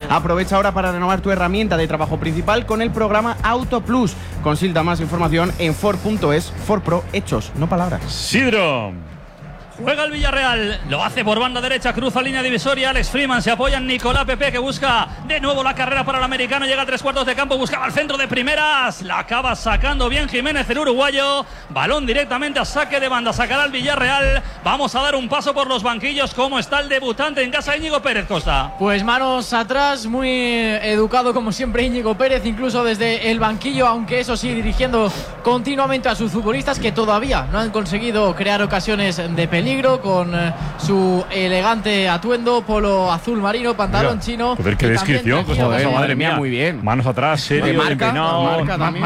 Aprovecha ahora para renovar tu herramienta de trabajo principal con el programa Auto Plus. Consulta más información en Ford.es. Ford Pro, hechos, no palabras. Sidro. Juega el Villarreal, lo hace por banda derecha, cruza línea divisoria, Alex Freeman se apoya en Nicolás Pepe, que busca de nuevo la carrera para el americano, llega a 3/4 de campo, buscaba el centro de primeras, la acaba sacando bien Jiménez, el uruguayo, balón directamente a saque de banda, sacará el Villarreal. Vamos a dar un paso por los banquillos. ¿Cómo está el debutante en casa, Íñigo Pérez Costa? Pues manos atrás, muy educado como siempre Íñigo Pérez, incluso desde el banquillo, aunque eso sí, dirigiendo continuamente a sus futbolistas que todavía no han conseguido crear ocasiones de peligro, con su elegante atuendo, polo azul marino, pantalón chino. Joder, qué descripción. Madre mía, muy bien. Manos atrás, serio, empinado,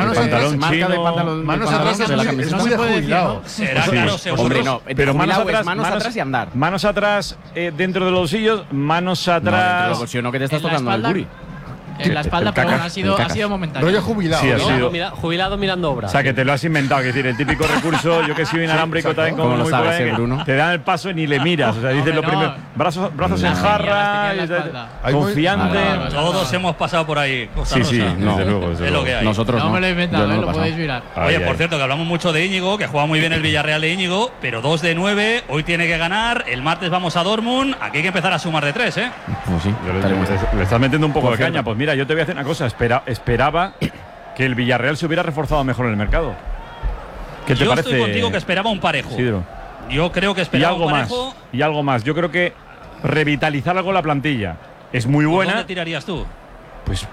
manos atrás es muy de jubilado. Será claro, Hombre, no, pero manos atrás y andar. Manos atrás dentro de los bolsillos, manos atrás. No, dentro de los bolsillos, no, que te estás tocando el guri. En la espalda, pero ha sido momentáneo. Rollo jubilado. Sí, ha ¿no? sido. Jubilado mirando obra. O sea, que te lo has inventado. Es decir, el típico recurso, yo que soy inalámbrico también, como lo muy sabes, por ahí, Bruno. te dan el paso y ni le miras. O sea, dices lo primero. Brazos en jarra, confiante. Todos hemos pasado por ahí. Costa Sí, Rosa. desde luego. Es lo que hay. Nosotros no me lo he inventado, Yo no lo podéis mirar. Oye, por cierto, que hablamos mucho de Íñigo, que juega muy bien el Villarreal de Íñigo, pero 2 de 9, hoy tiene que ganar. El martes vamos a Dortmund. Aquí hay que empezar a sumar de 3, ¿eh? Pues sí, Le estás metiendo un poco de caña. Pues mira, yo te voy a hacer una cosa. Esperaba que el Villarreal se hubiera reforzado mejor en el mercado. ¿Qué te parece? Yo estoy contigo, que esperaba un parejo. Sidro. Yo creo que esperaba un parejo. Y algo más. Yo creo que revitalizar algo la plantilla es muy buena. ¿Dónde tirarías tú? Pues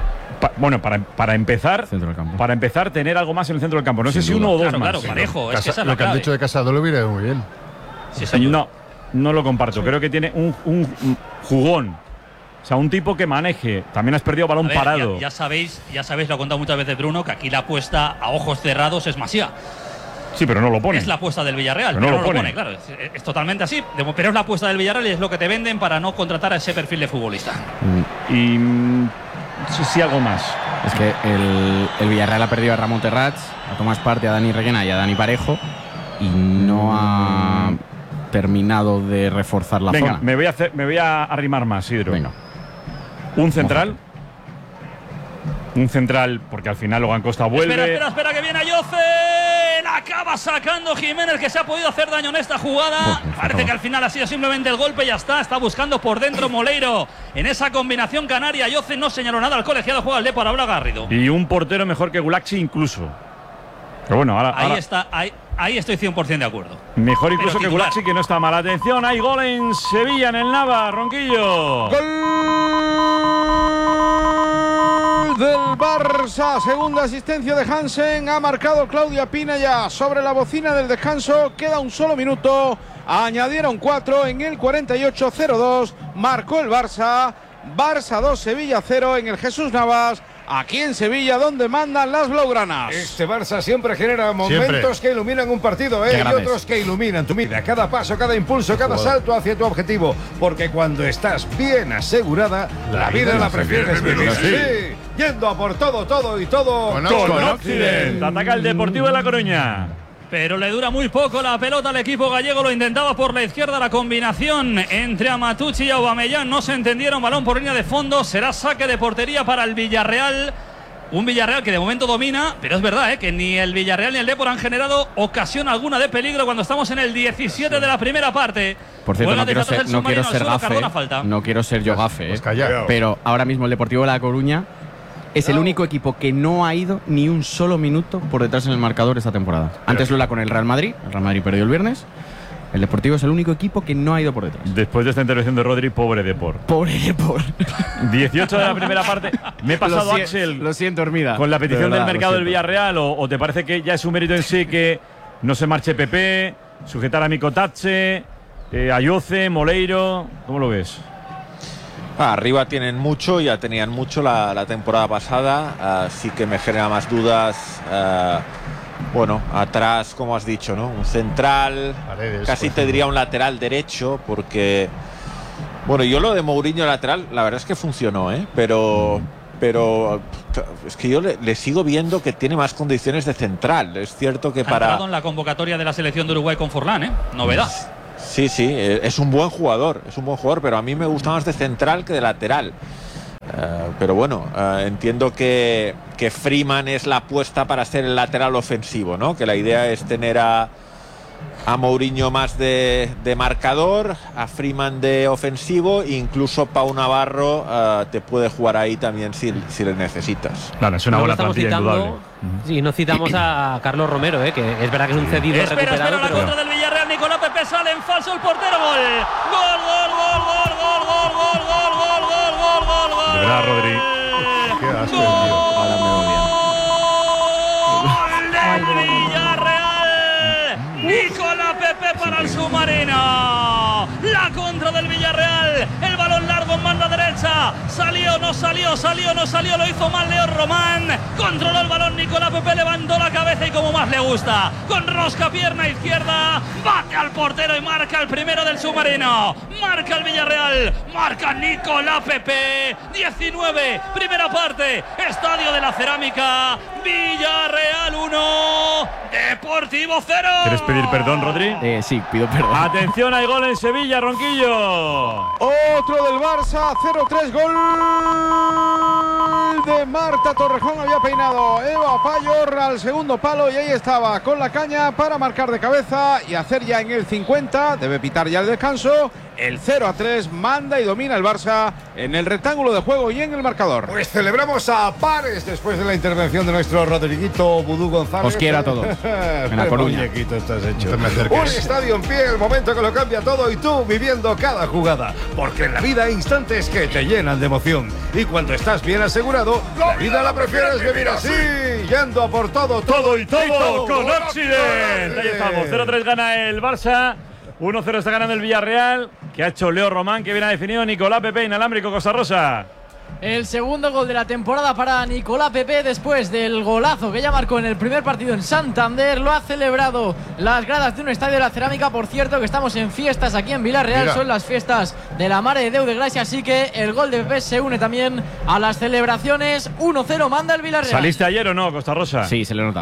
para empezar, tener algo más en el centro del campo. No sé si uno o dos más. Claro, parejo. Es que esa es lo la que han clave. dicho de Casado lo hubiera ido muy bien. Sí, señor. No lo comparto. Creo que tiene un jugón. O sea, un tipo que maneje. También has perdido balón parado. Ya sabéis, lo ha contado muchas veces Bruno, que aquí la apuesta a ojos cerrados es Masía. Sí, pero no lo pone. Es la apuesta del Villarreal, pero no lo pone, claro. Es totalmente así. Pero es la apuesta del Villarreal y es lo que te venden para no contratar a ese perfil de futbolista. Y sí, algo más. Es que el Villarreal ha perdido a Ramón Terrats, a Tomás Partey, a Dani Reguena y a Dani Parejo, y no ha terminado de reforzar la zona. Me voy a arrimar más, Sidro. Venga. Un central, porque al final Logan Costa vuelve. Espera, que viene Ayoce. La acaba sacando Jiménez, que se ha podido hacer daño en esta jugada. Parece que al final ha sido simplemente el golpe y ya está. Está buscando por dentro Moleiro en esa combinación canaria. Ayoce no señaló nada al colegiado, juega el Depor, ahora Garrido. Y un portero mejor que Gulaxi incluso. Pero bueno, ahora está, ahí estoy 100% de acuerdo. Mejor incluso que Gulaxi, que no está mal. Atención, hay gol en Sevilla, en el Nava, Ronquillo. ¡Gol del Barça! Segunda asistencia de Hansen. Ha marcado Claudia Pina ya sobre la bocina del descanso. Queda un solo minuto. Añadieron 4 en el 48-02. Marcó el Barça. Barça 2, Sevilla 0 en el Jesús Navas. Aquí en Sevilla, donde mandan las blaugranas. Este Barça siempre genera momentos que iluminan un partido, y otros que iluminan tu vida. Cada paso, cada impulso, cada salto hacia tu objetivo. Porque cuando estás bien asegurada, la vida la prefieres vivir. Sí, yendo a por todo y todo. Con Occident. Ataca el Deportivo de La Coruña. Pero le dura muy poco la pelota al equipo gallego. Lo intentaba por la izquierda. La combinación entre Amatucci y Aubameyang no se entendieron. Balón por línea de fondo. Será saque de portería para el Villarreal. Un Villarreal que de momento domina. Pero es verdad que ni el Villarreal ni el Depor han generado ocasión alguna de peligro cuando estamos en el 17 de la primera parte. Por cierto, no quiero ser gafe. No quiero ser yo gafe. Pero ahora mismo el Deportivo de La Coruña es el único equipo que no ha ido ni un solo minuto por detrás en el marcador esta temporada. Antes lo era con el Real Madrid. El Real Madrid perdió el viernes. El Deportivo es el único equipo que no ha ido por detrás. Después de esta intervención de Rodri, pobre Depor. Pobre Depor. 18 de la primera parte. Me he pasado, Axel. Lo siento, Hermida. Con la petición del mercado del Villarreal. ¿O te parece que ya es un mérito en sí que no se marche Pepe, sujetar a Micotache, Ayoce, Moleiro? ¿Cómo lo ves? Arriba tienen mucho, ya tenían mucho la temporada pasada, sí que me genera más dudas. Bueno, atrás, como has dicho, ¿no? Un central, Paredes, casi te diría un lateral derecho, porque, bueno, yo lo de Mourinho lateral, la verdad es que funcionó, pero es que yo le sigo viendo que tiene más condiciones de central. Es cierto que ha entrado en la convocatoria de la selección de Uruguay con Forlán, novedad. Sí, es un buen jugador, pero a mí me gusta más de central que de lateral. Pero bueno, entiendo que Freeman es la apuesta para ser el lateral ofensivo, ¿no? Que la idea es tener a Mourinho más de marcador, a Freeman de ofensivo, e incluso Pau Navarro te puede jugar ahí también si le necesitas. Claro, es una buena plantilla indudable. Sí, no citamos a Carlos Romero, que es verdad que es un cedido recuperado. Espera, la contra del Villarreal. Nicolás Pepe sale en falso el portero. Gol. De verdad, Rodri. Qué asco, tío. Ahora me ¡Gol del Villarreal! Nicolás Pepe para el submarino. La contra del Villarreal. El balón largo en banda derecha. Salió, no salió. Lo hizo mal Leo Román. Controló el balón Nicolás Pepe. Levantó la cabeza y como más le gusta. Con rosca pierna izquierda. Bate al portero y marca el primero del submarino. Marca el Villarreal. Marca Nicolás Pepe. 19. Primera parte. Estadio de la Cerámica. Villarreal 1. Deportivo 0. ¿Quieres pedir perdón, Rodri? Sí, pido perdón. Atención, hay gol en Sevilla, Ronquillo. Otro del Barça, 0-3, gol de Marta Torrejón. Había peinado Eva Payor al segundo palo y ahí estaba con la caña para marcar de cabeza y hacer ya en el 50. Debe pitar ya el descanso. El 0-3 manda y domina el Barça en el rectángulo de juego y en el marcador. Pues celebramos a pares después de la intervención de nuestro Rodriguito Vudú González. Os quiero a todos. En La Coruña. Muñequito estás hecho. Un estadio en pie, el momento que lo cambia todo y tú viviendo cada jugada. Porque en la vida hay instantes que te llenan de emoción. Y cuando estás bien asegurado, la vida la prefieres vivir así. Yendo a por todo y todo con Accident. Ahí estamos, 0-3 gana el Barça. 1-0 está ganando el Villarreal, que ha hecho Leo Román, que viene a definido Nicolás Pepe, inalámbrico Costa Rosa. El segundo gol de la temporada para Nicolás Pepe después del golazo que ya marcó en el primer partido en Santander. Lo ha celebrado las gradas de un estadio de la Cerámica. Por cierto, que estamos en fiestas aquí en Villarreal. Mira. Son las fiestas de la Mare de Déu de Gracia, así que el gol de Pepe se une también a las celebraciones. 1-0 manda el Villarreal. ¿Saliste ayer o no, Costa Rosa? Sí, se le nota.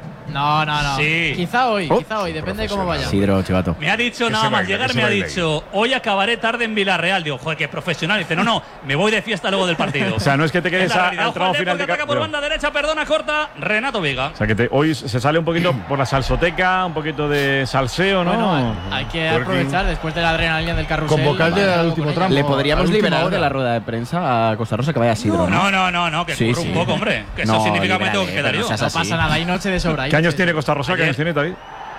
No. Sí. Quizá hoy, depende de cómo vaya. Sidro, chivato. Me ha dicho nada más llegar, me ha dicho, hoy acabaré tarde en Villarreal. Digo, joder, qué profesional. Dice, no, me voy de fiesta luego del partido. O sea, no es que te quedes al tramo final de ataca por banda derecha, perdona, corta, Renato Vega. O sea, que hoy se sale un poquito por la salsoteca, un poquito de salseo, ¿no? Bueno, hay que aprovechar después de la adrenalina del carrusel. Convocarle al último tramo. Le podríamos liberar de la rueda de prensa a Costa Rosa que vaya a Sidro, ¿no? No, que corra un poco, hombre. Que eso significa que me tengo que quedar yo. No pasa nada, hay noche de sobra. ¿Qué años tiene Costa Rosa? ¿Qué años tiene, David?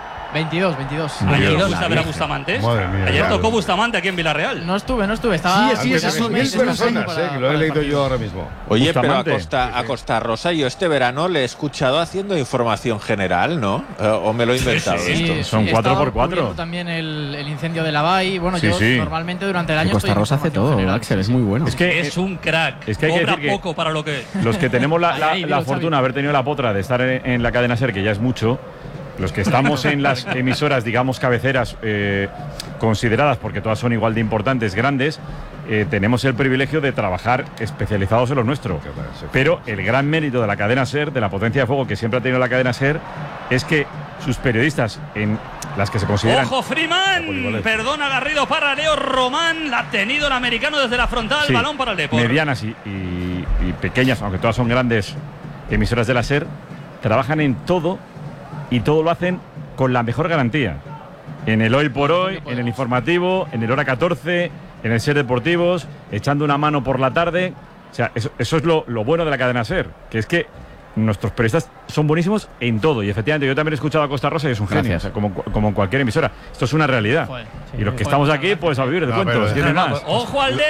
22. Ayer fuiste a ver a Bustamante. Madre mía. Ayer tocó Bustamante aquí en Villarreal. No estuve. Estaba sí, son 1000 personas, que lo he leído yo ahora mismo. Oye, Bustamante. pero a Costa Rosa yo este verano le he escuchado haciendo información general, ¿no? ¿O me lo he inventado esto? Son 4x4. También el incendio de la Bay. Bueno, Sí, yo sí. normalmente durante el año Costa Rosa hace todo, Axel, es muy bueno. Es que Es un crack. Es que hay que cobra decir que poco para lo que. los que tenemos Ahí, la fortuna de haber tenido la potra de estar en la cadena SER, que ya es mucho, los que estamos en las emisoras, digamos, cabeceras consideradas, porque todas son igual de importantes, grandes, tenemos el privilegio de trabajar especializados en lo nuestro. Pero el gran mérito de la cadena SER, de la potencia de fuego que siempre ha tenido la cadena SER, es que sus periodistas, en las que se consideran… ¡Ojo, Freeman! Perdona, Garrido para Leo Román. La ha tenido el americano desde la frontal. Sí, balón para el Depor. Medianas y pequeñas, aunque todas son grandes emisoras de la SER, trabajan en todo y todo lo hacen con la mejor garantía. En el Hoy por Hoy, en el informativo, en el Hora 14, en el SER Deportivos, echando una mano por la tarde. O sea, eso es lo bueno de la cadena SER, que es que nuestros periodistas son buenísimos en todo. Y efectivamente, yo también he escuchado a Costa Rosa y es un genio, o sea, como en cualquier emisora. Esto es una realidad. Joder, y los que estamos aquí, pues a vivir de cuentos, tiene más. ¡Ojo al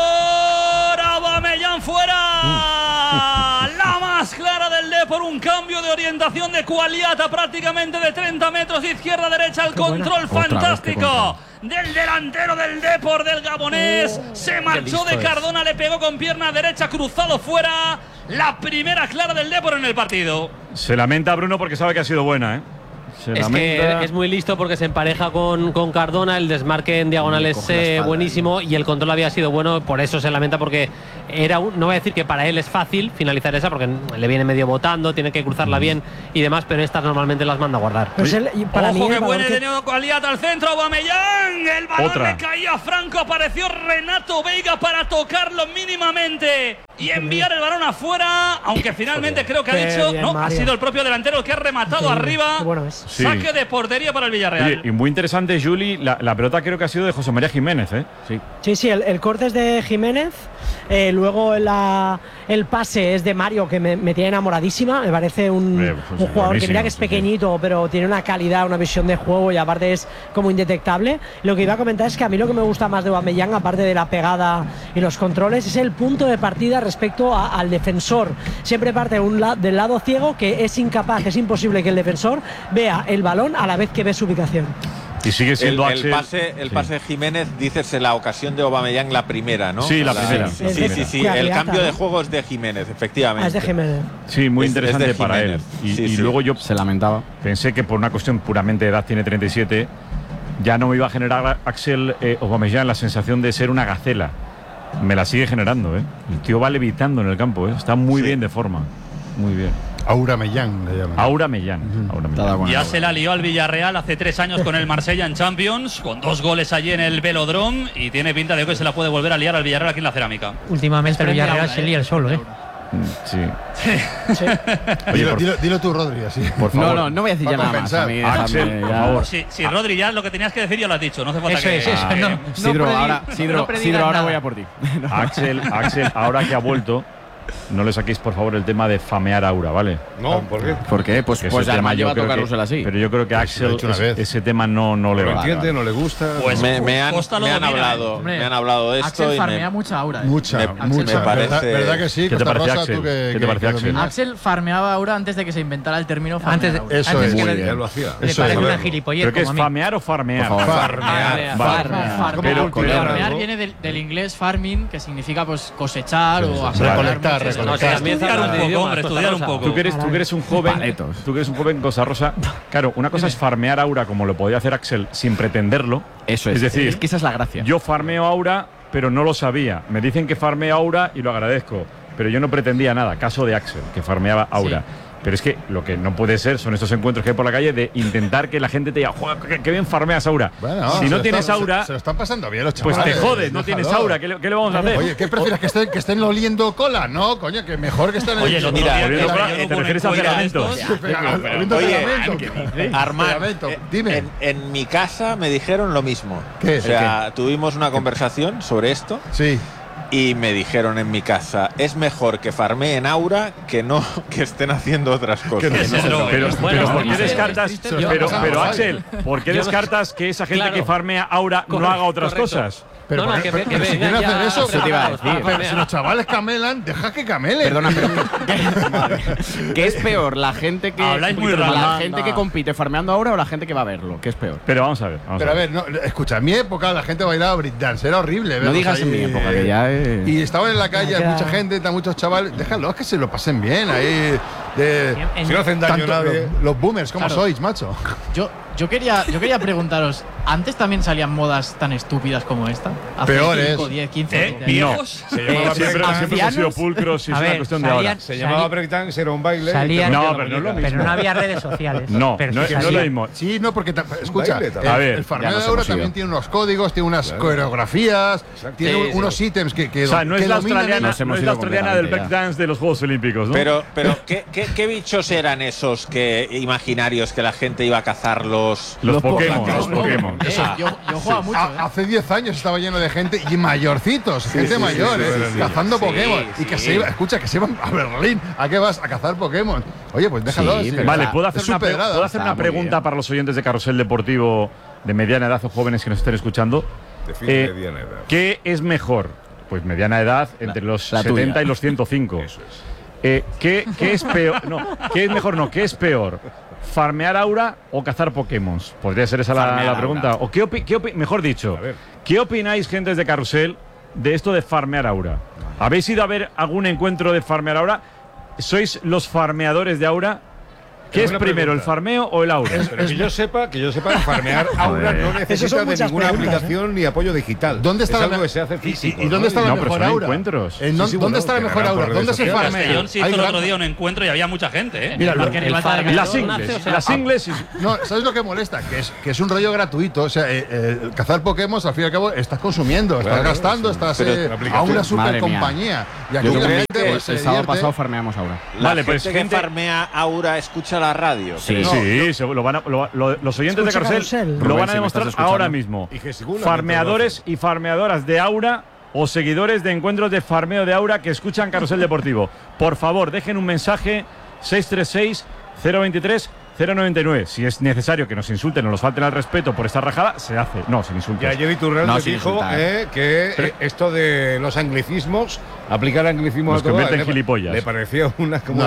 Depor! ¡Aubameyang fuera! La más clara del Depor, un cambio de orientación de Cualiata prácticamente de 30 metros de izquierda a derecha, el control fantástico del delantero del Depor, del gabonés. Se marchó de Cardona, le pegó con pierna derecha, cruzado fuera. La primera clara del Depor en el partido. Se lamenta Bruno porque sabe que ha sido buena, ¿eh? Es que es muy listo porque se empareja con Cardona, el desmarque en diagonal es buenísimo y el control había sido bueno, por eso se lamenta porque no voy a decir que para él es fácil finalizar esa porque le viene medio botando, tiene que cruzarla bien y demás, pero estas normalmente las manda a guardar. Pues ojo que buena de Neo Cualiata al centro, Aubameyang, el balón le caía a Franco, apareció Renato Veiga para tocarlo mínimamente y enviar el balón afuera, aunque finalmente creo que ha dicho, no, ha sido el propio delantero el que ha rematado arriba. Saque de portería para el Villarreal. Oye, y muy interesante, Juli, la pelota creo que ha sido de José María Jiménez, ¿eh? Sí, el corte es de Jiménez, luego el pase es de Mario, que me tiene enamoradísima, me parece un jugador que mira que es pequeñito, pero tiene una calidad, una visión de juego y aparte es como indetectable. Lo que iba a comentar es que a mí lo que me gusta más de Aubameyang, aparte de la pegada y los controles, es el punto de partida respecto al defensor. Siempre parte del lado ciego, que es incapaz, es imposible que el defensor vea el balón a la vez que ve su ubicación. Y sigue siendo el pase de Jiménez, dices en la ocasión de Aubameyang, la primera, ¿no? Sí, la primera. Sí. El cambio de juego es de Jiménez, efectivamente. Es de Jiménez. Sí, muy interesante para él. Y luego yo se lamentaba. Pensé que por una cuestión puramente de edad, tiene 37, ya no me iba a generar Axel Aubameyang la sensación de ser una gacela. Me la sigue generando, ¿eh? El tío va levitando en el campo, ¿eh? Está muy bien de forma. Muy bien. Aubameyang le llaman. Aubameyang. Ya se la lió al Villarreal hace 3 años con el Marsella en Champions, con 2 goles allí en el Velodrome, y tiene pinta de que se la puede volver a liar al Villarreal aquí en la Cerámica. Últimamente el Villarreal se lía el solo, ¿eh? Sí. Oye, dilo tú, Rodri, así. Por favor. No voy a decir ya nada más. Axel, por favor. Si Rodri, ya lo que tenías que decir ya lo has dicho, no hace falta Sidro, ahora voy a por ti. Axel, ahora que ha vuelto, no le saquéis por favor el tema de famear a Aura, ¿vale? No, ¿por qué? ¿Por qué? Pues además lleva a tocar Russell así. Pero yo creo que a Axel ese tema no le va. ¿No entiende? ¿No le gusta? Pues me han hablado de esto. Axel farmea mucha Aura. Mucha. Me parece. ¿Verdad que sí? ¿Qué te parece, Axel? ¿Qué te parece, Axel? Axel farmeaba Aura antes de que se inventara el término farmear. Eso es. Él lo hacía. Le parece una gilipollez. ¿Pero qué es, famear o farmear? Farmear viene del inglés farming, que significa pues cosechar o recolectar. Estudiar un poco. Tú que eres un joven cosa rosa. Claro, una cosa es farmear Aura como lo podía hacer Axel sin pretenderlo. Eso es. Es decir, es que esa es la gracia. Yo farmeo Aura, pero no lo sabía. Me dicen que farmeo Aura y lo agradezco, pero yo no pretendía nada. Caso de Axel, que farmeaba Aura. Sí. Pero es que lo que no puede ser son estos encuentros que hay por la calle de intentar que la gente te diga, joder, qué bien farmeas Aura. Bueno, si no tienes Aura, se lo están pasando bien los chavales. Pues te jodes, no tienes Aura. ¿Qué le vamos a hacer? Oye, ¿qué prefieres? ¿Que estén oliendo cola? No, coño, que mejor que estén Oye, ¿te refieres a filamentos? Oye, Armand, dime. En mi casa me dijeron lo mismo. ¿Qué? O sea, tuvimos una conversación sobre esto. Sí. Y me dijeron en mi casa, es mejor que farmeen Aura que no que estén haciendo otras cosas. Pero ¿por qué descartas? Pero Axel, ¿por qué descartas que esa gente que farmea Aura no haga otras cosas? Pero no, si quieren hacer eso, te iba a decir. Pero si los chavales camelan, deja que camelen. Perdona, pero ¿qué es peor? ¿La gente que compite farmeando ahora o la gente que va a verlo? ¿Qué es peor? Pero vamos a ver. Pero a ver, no, escucha, en mi época la gente bailaba breakdance, era horrible. No digas en mi época, que ya es… Y estaban en la calle, hay mucha gente, muchos chavales. Déjalo, es que se lo pasen bien ahí. Si no hacen daño a nadie. Los boomers, ¿cómo sois, macho? Yo quería preguntaros, ¿antes también salían modas tan estúpidas como esta? Peores. 5, 10, 15, 20 años. ¿Viejos? Siempre hemos sido pulcros y es una cuestión de ahora. Se llamaba breakdance, era un baile. No, pero no es lo mismo. Pero no había redes sociales. No es lo mismo. Sí, no, porque, escucha, a ver, el farmeo de ahora también tiene unos códigos, tiene unas coreografías, tiene unos ítems que o sea, no es la australiana del breakdance de los Juegos Olímpicos, ¿no? Pero ¿qué bichos eran esos imaginarios que la gente iba a cazarlos? Los Pokémon. Yo jugaba mucho. Hace 10 años estaba lleno de gente y mayorcitos, gente mayor, cazando Pokémon. Y que se iban a Berlín. ¿A qué vas? A cazar Pokémon. Oye, pues déjalo. Vale, ¿puedo hacer una pregunta para los oyentes de Carrusel Deportivo de mediana edad o jóvenes que nos estén escuchando? Define mediana edad. ¿Qué es mejor? Pues mediana edad entre los 70 y los 105. Eso es. ¿Qué es peor? No, ¿qué es mejor? No, ¿qué es peor? ¿Farmear Aura o cazar Pokémon? Podría ser esa la pregunta. O mejor dicho, ¿qué opináis, gentes de Carrusel, de esto de farmear Aura? ¿Habéis ido a ver algún encuentro de farmear Aura? ¿Sois los farmeadores de Aura? ¿Qué es primero, el farmeo o el aura? Pero que yo sepa, farmear aura no necesita de ninguna aplicación ni apoyo digital. ¿Dónde está algo que se hace físico? ¿Y dónde está la mejor aura? Encuentros. ¿Dónde está la mejor aura? ¿Dónde se farmea? Castellón se hizo el otro día un encuentro y había mucha gente, ¿eh? Mira, las ingles. No, ¿sabes lo que molesta? Que es un rollo gratuito. O sea, cazar Pokémon, al fin y al cabo, estás consumiendo, estás gastando, estás a una super compañía. Y aquí la gente, pues, el sábado pasado farmeamos aura. Vale, pues gente que farmea aura escucha la radio. Sí, los oyentes de Carrusel lo van a demostrar ahora mismo. Farmeadores y farmeadoras de aura o seguidores de encuentros de farmeo de aura que escuchan Carrusel Deportivo. Por favor, dejen un mensaje 636-023-099. Si es necesario que nos insulten o nos falten al respeto por esta rajada, se hace. No, sin insultos. Ya Jerry Turrell nos dijo que esto de los anglicismos, aplicar anglicismos a todo, en gilipollas. Le parecía una como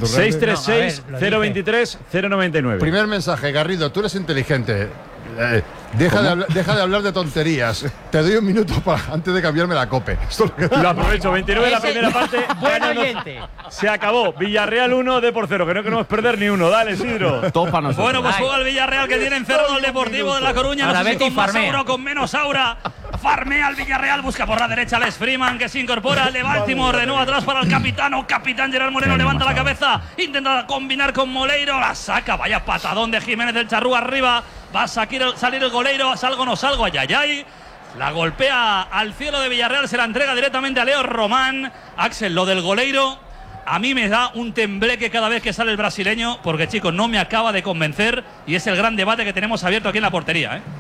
636-023-099. Primer mensaje, Garrido, tú eres inteligente. Deja de hablar de tonterías. Te doy un minuto antes de cambiarme la cope. Lo aprovecho. 29 la primera parte. Se acabó. Villarreal 1, Depor 0. Que no queremos perder ni uno. Dale, Isidro. Bueno, pues juega el Villarreal, que tiene encerrado al Deportivo de La Coruña. No sé si con más aura o con menos aura. Farmea el Villarreal. Busca por la derecha Les Freeman, que se incorpora al de Baltimore. De nuevo atrás para el capitán Gerard Moreno. Levanta la cabeza. Intenta combinar con Moleiro. La saca. Vaya patadón de Jiménez del Charrúa arriba. Va a salir el goleiro. Salgo o no salgo. Ayayay. La golpea al cielo de Villarreal. Se la entrega directamente a Leo Román. Axel, lo del goleiro a mí me da un tembleque cada vez que sale el brasileño, porque, chicos, no me acaba de convencer y es el gran debate que tenemos abierto aquí en la portería, ¿eh?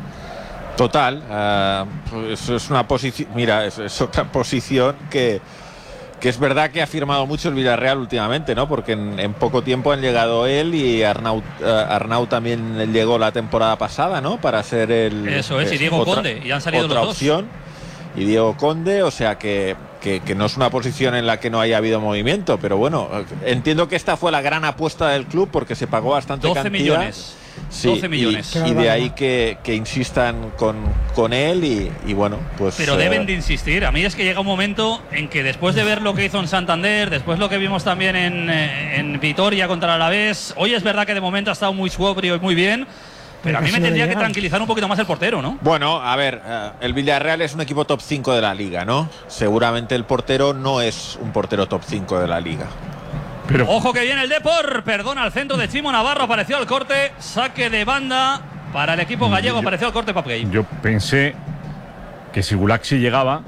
Total. Eso es una posición. Mira, es otra posición que es verdad que ha firmado mucho el Villarreal últimamente, ¿no? Porque en poco tiempo han llegado él y Arnau también llegó la temporada pasada, ¿no? Para ser el. Eso es, y Diego Conde, y han salido otra los dos. Opción. Y Diego Conde, o sea que no es una posición en la que no haya habido movimiento, pero bueno, entiendo que esta fue la gran apuesta del club porque se pagó bastante 12 cantidad. Millones. Sí, 12 millones. Y de ahí que insistan con él y bueno, pues. Pero deben de insistir. A mí es que llega un momento en que después de ver lo que hizo en Santander, después lo que vimos también en Vitoria contra el Alavés, hoy es verdad que de momento ha estado muy sobrio y muy bien. Pero a mí me tendría que tranquilizar un poquito más el portero, ¿no? Bueno, a ver, el Villarreal es un equipo top 5 de la liga, ¿no? Seguramente el portero no es un portero top 5 de la liga. Pero ojo que viene el Depor, perdona, al centro de Chimo Navarro, apareció al corte, saque de banda para el equipo gallego, apareció al corte Papgay. Yo pensé que si Gulaxi llegaba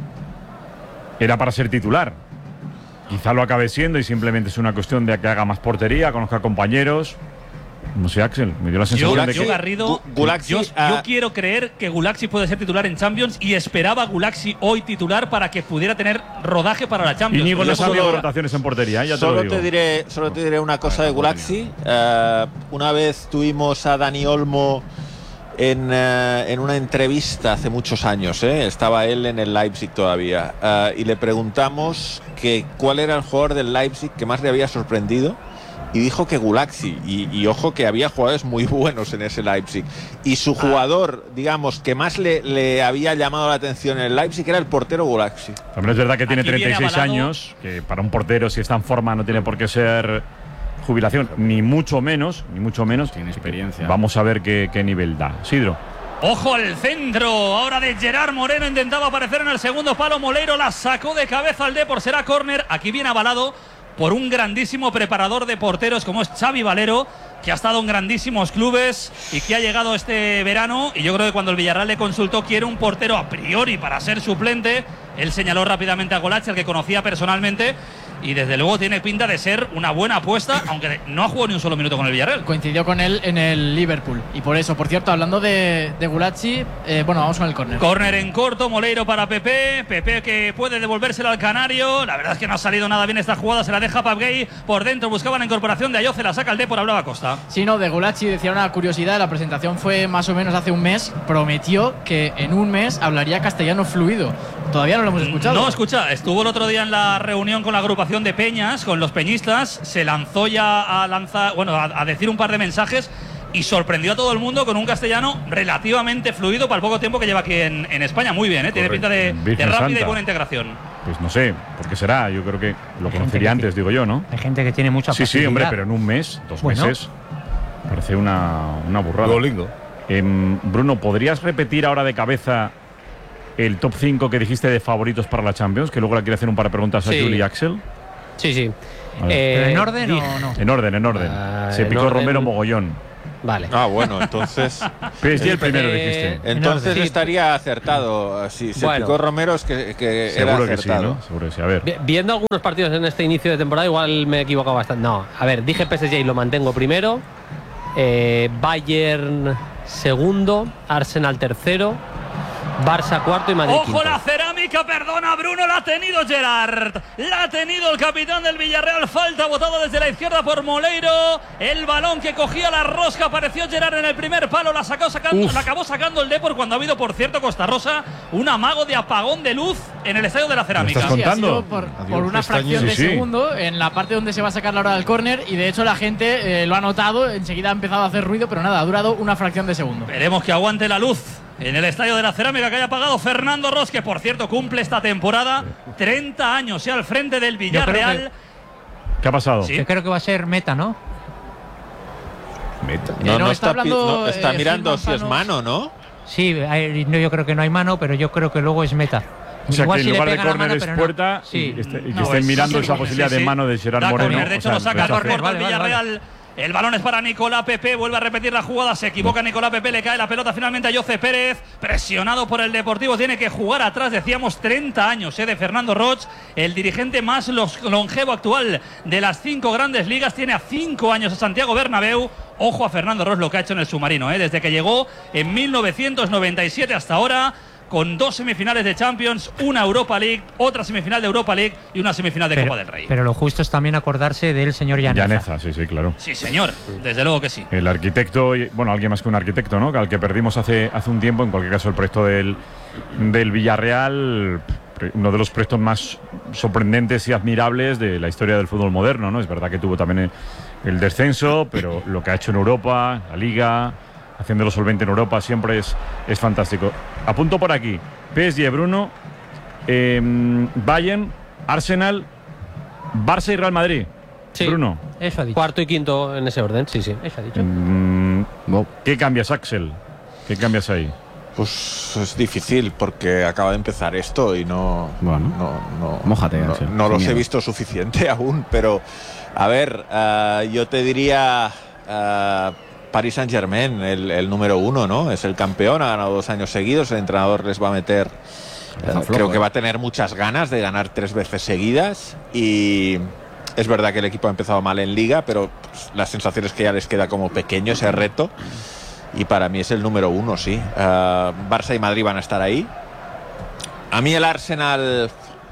era para ser titular. Quizá lo acabe siendo y simplemente es una cuestión de que haga más portería, conozca compañeros. No sé, Axel, me dio la sensación de que… Garrido, yo quiero creer que Gulaxi puede ser titular en Champions y esperaba Gulaxi hoy titular para que pudiera tener rodaje para la Champions. Nico no sabe de rotaciones en portería, ya solo te diré una cosa de Gulaxi. Una vez tuvimos a Dani Olmo en una entrevista hace muchos años, estaba él en el Leipzig todavía, y le preguntamos que cuál era el jugador del Leipzig que más le había sorprendido. Y dijo que Gulaxi, y ojo que había jugadores muy buenos en ese Leipzig. Y su jugador, digamos, que más le había llamado la atención en el Leipzig era el portero Gulaxi. También es verdad que tiene 36 años, que para un portero, si está en forma, no tiene por qué ser jubilación, ni mucho menos. Tiene experiencia. Vamos a ver qué nivel da. Sidro. Ojo al centro, ahora de Gerard Moreno, intentaba aparecer en el segundo palo, Moleiro la sacó de cabeza al Depor, será córner, aquí viene avalado por un grandísimo preparador de porteros como es Xavi Valero, que ha estado en grandísimos clubes y que ha llegado este verano, y yo creo que cuando el Villarreal le consultó quiere un portero a priori para ser suplente, él señaló rápidamente a Golachi, al que conocía personalmente, y desde luego tiene pinta de ser una buena apuesta, aunque no ha jugado ni un solo minuto con el Villarreal. Coincidió con él en el Liverpool, y por eso, por cierto, hablando de Gulaxi, bueno, vamos con el córner. Córner en corto, Moleiro para Pepe que puede devolvérselo al Canario. La verdad es que no ha salido nada bien esta jugada, se la deja Papgay por dentro, buscaba la incorporación de Ayoce, la saca el Depor, hablaba Costa. Sí, no, de Gulaxi decía una curiosidad, la presentación fue más o menos hace un mes, prometió que en un mes hablaría castellano fluido. Todavía no lo hemos escuchado. No, escucha, estuvo el otro día en la reunión con la agrupación de Peñas, con los peñistas, se lanzó ya a decir un par de mensajes y sorprendió a todo el mundo con un castellano relativamente fluido para el poco tiempo que lleva aquí en España. Muy bien, tiene pinta de rápida y buena integración. Pues no sé, ¿por qué será? Yo creo que lo conocería antes, digo yo, ¿no? Hay gente que tiene mucha facilidad. Sí, hombre, pero en un mes, 2 meses, parece una burrada. Duolingo. Bruno, ¿podrías repetir ahora de cabeza el top 5 que dijiste de favoritos para la Champions? Que luego le quiere hacer un par de preguntas a Julie y Axel. Sí. ¿Pero en orden o no? En orden. Se picó Romero mogollón. Vale. Bueno, entonces. PSG el primero dijiste. Entonces estaría acertado. Si se picó Romero es que seguro era acertado. Que sí, ¿no? Seguro que sí. A ver. Viendo algunos partidos en este inicio de temporada, igual me he equivocado bastante. No, a ver, dije PSG y lo mantengo primero. Bayern segundo, Arsenal tercero, Barça cuarto y Madrid ¡Ojo quinto! La cerámica! Perdona, Bruno, la ha tenido Gerard. La ha tenido el capitán del Villarreal. Falta botada desde la izquierda por Moleiro. El balón que cogía la rosca. Apareció Gerard en el primer palo. La acabó sacando el Depor cuando ha habido, por cierto, Costa Rosa, un amago de apagón de luz en el estadio de la cerámica. ¿Me estás contando? Por una fracción de segundo en la parte donde se va a sacar la hora del córner, y de hecho la gente lo ha notado. Enseguida ha empezado a hacer ruido, pero nada, ha durado una fracción de segundo. Veremos que aguante la luz en el estadio de la cerámica que haya pagado Fernando Ros, que por cierto cumple esta temporada 30 años ya al frente del Villarreal. ¿Qué ha pasado? Sí. Yo creo que va a ser Meta, ¿no? Meta. No está hablando, está mirando si es mano, ¿no? Sí, yo creo que no hay mano, pero yo creo que luego es Meta. O sea, igual que en lugar de córner es puerta, y que estén mirando esa posibilidad de mano de Gerard Moreno. De hecho, lo saca córner del Villarreal. El balón es para Nicolás Pepe, vuelve a repetir la jugada, se equivoca Nicolás Pepe, le cae la pelota finalmente a Jose Pérez, presionado por el Deportivo, tiene que jugar atrás, decíamos 30 años de Fernando Roig, el dirigente más longevo actual de las 5 grandes ligas, tiene a 5 años a Santiago Bernabéu. Ojo a Fernando Roig lo que ha hecho en el submarino, desde que llegó en 1997 hasta ahora, con 2 semifinales de Champions, una Europa League, otra semifinal de Europa League y una semifinal de Copa del Rey. Pero lo justo es también acordarse del señor Llaneza. Llaneza, sí, claro. Sí, señor, desde luego que sí. El arquitecto, alguien más que un arquitecto, ¿no? Al que perdimos hace un tiempo, en cualquier caso el proyecto del Villarreal, uno de los proyectos más sorprendentes y admirables de la historia del fútbol moderno, ¿no? Es verdad que tuvo también el descenso, pero lo que ha hecho en Europa, la Liga, haciéndolo solvente en Europa, siempre es fantástico. Apunto por aquí: PSG, Bruno, Bayern, Arsenal, Barça y Real Madrid. Sí, Bruno. Eso ha dicho. Cuarto y quinto en ese orden, sí. Eso ha dicho. ¿Qué cambias, Axel? ¿Qué cambias ahí? Pues es difícil porque acaba de empezar esto y no mójate, Axel, no los he visto suficiente aún, pero a ver, yo te diría Paris Saint-Germain, el número 1, ¿no? Es el campeón, ha ganado 2 años seguidos, el entrenador les va a meter, creo que va a tener muchas ganas de ganar 3 veces seguidas, y es verdad que el equipo ha empezado mal en Liga, pero pues, la sensación es que ya les queda como pequeño ese reto, y para mí es el número 1, sí. Barça y Madrid van a estar ahí. A mí el Arsenal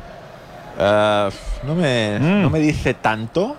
no me dice tanto,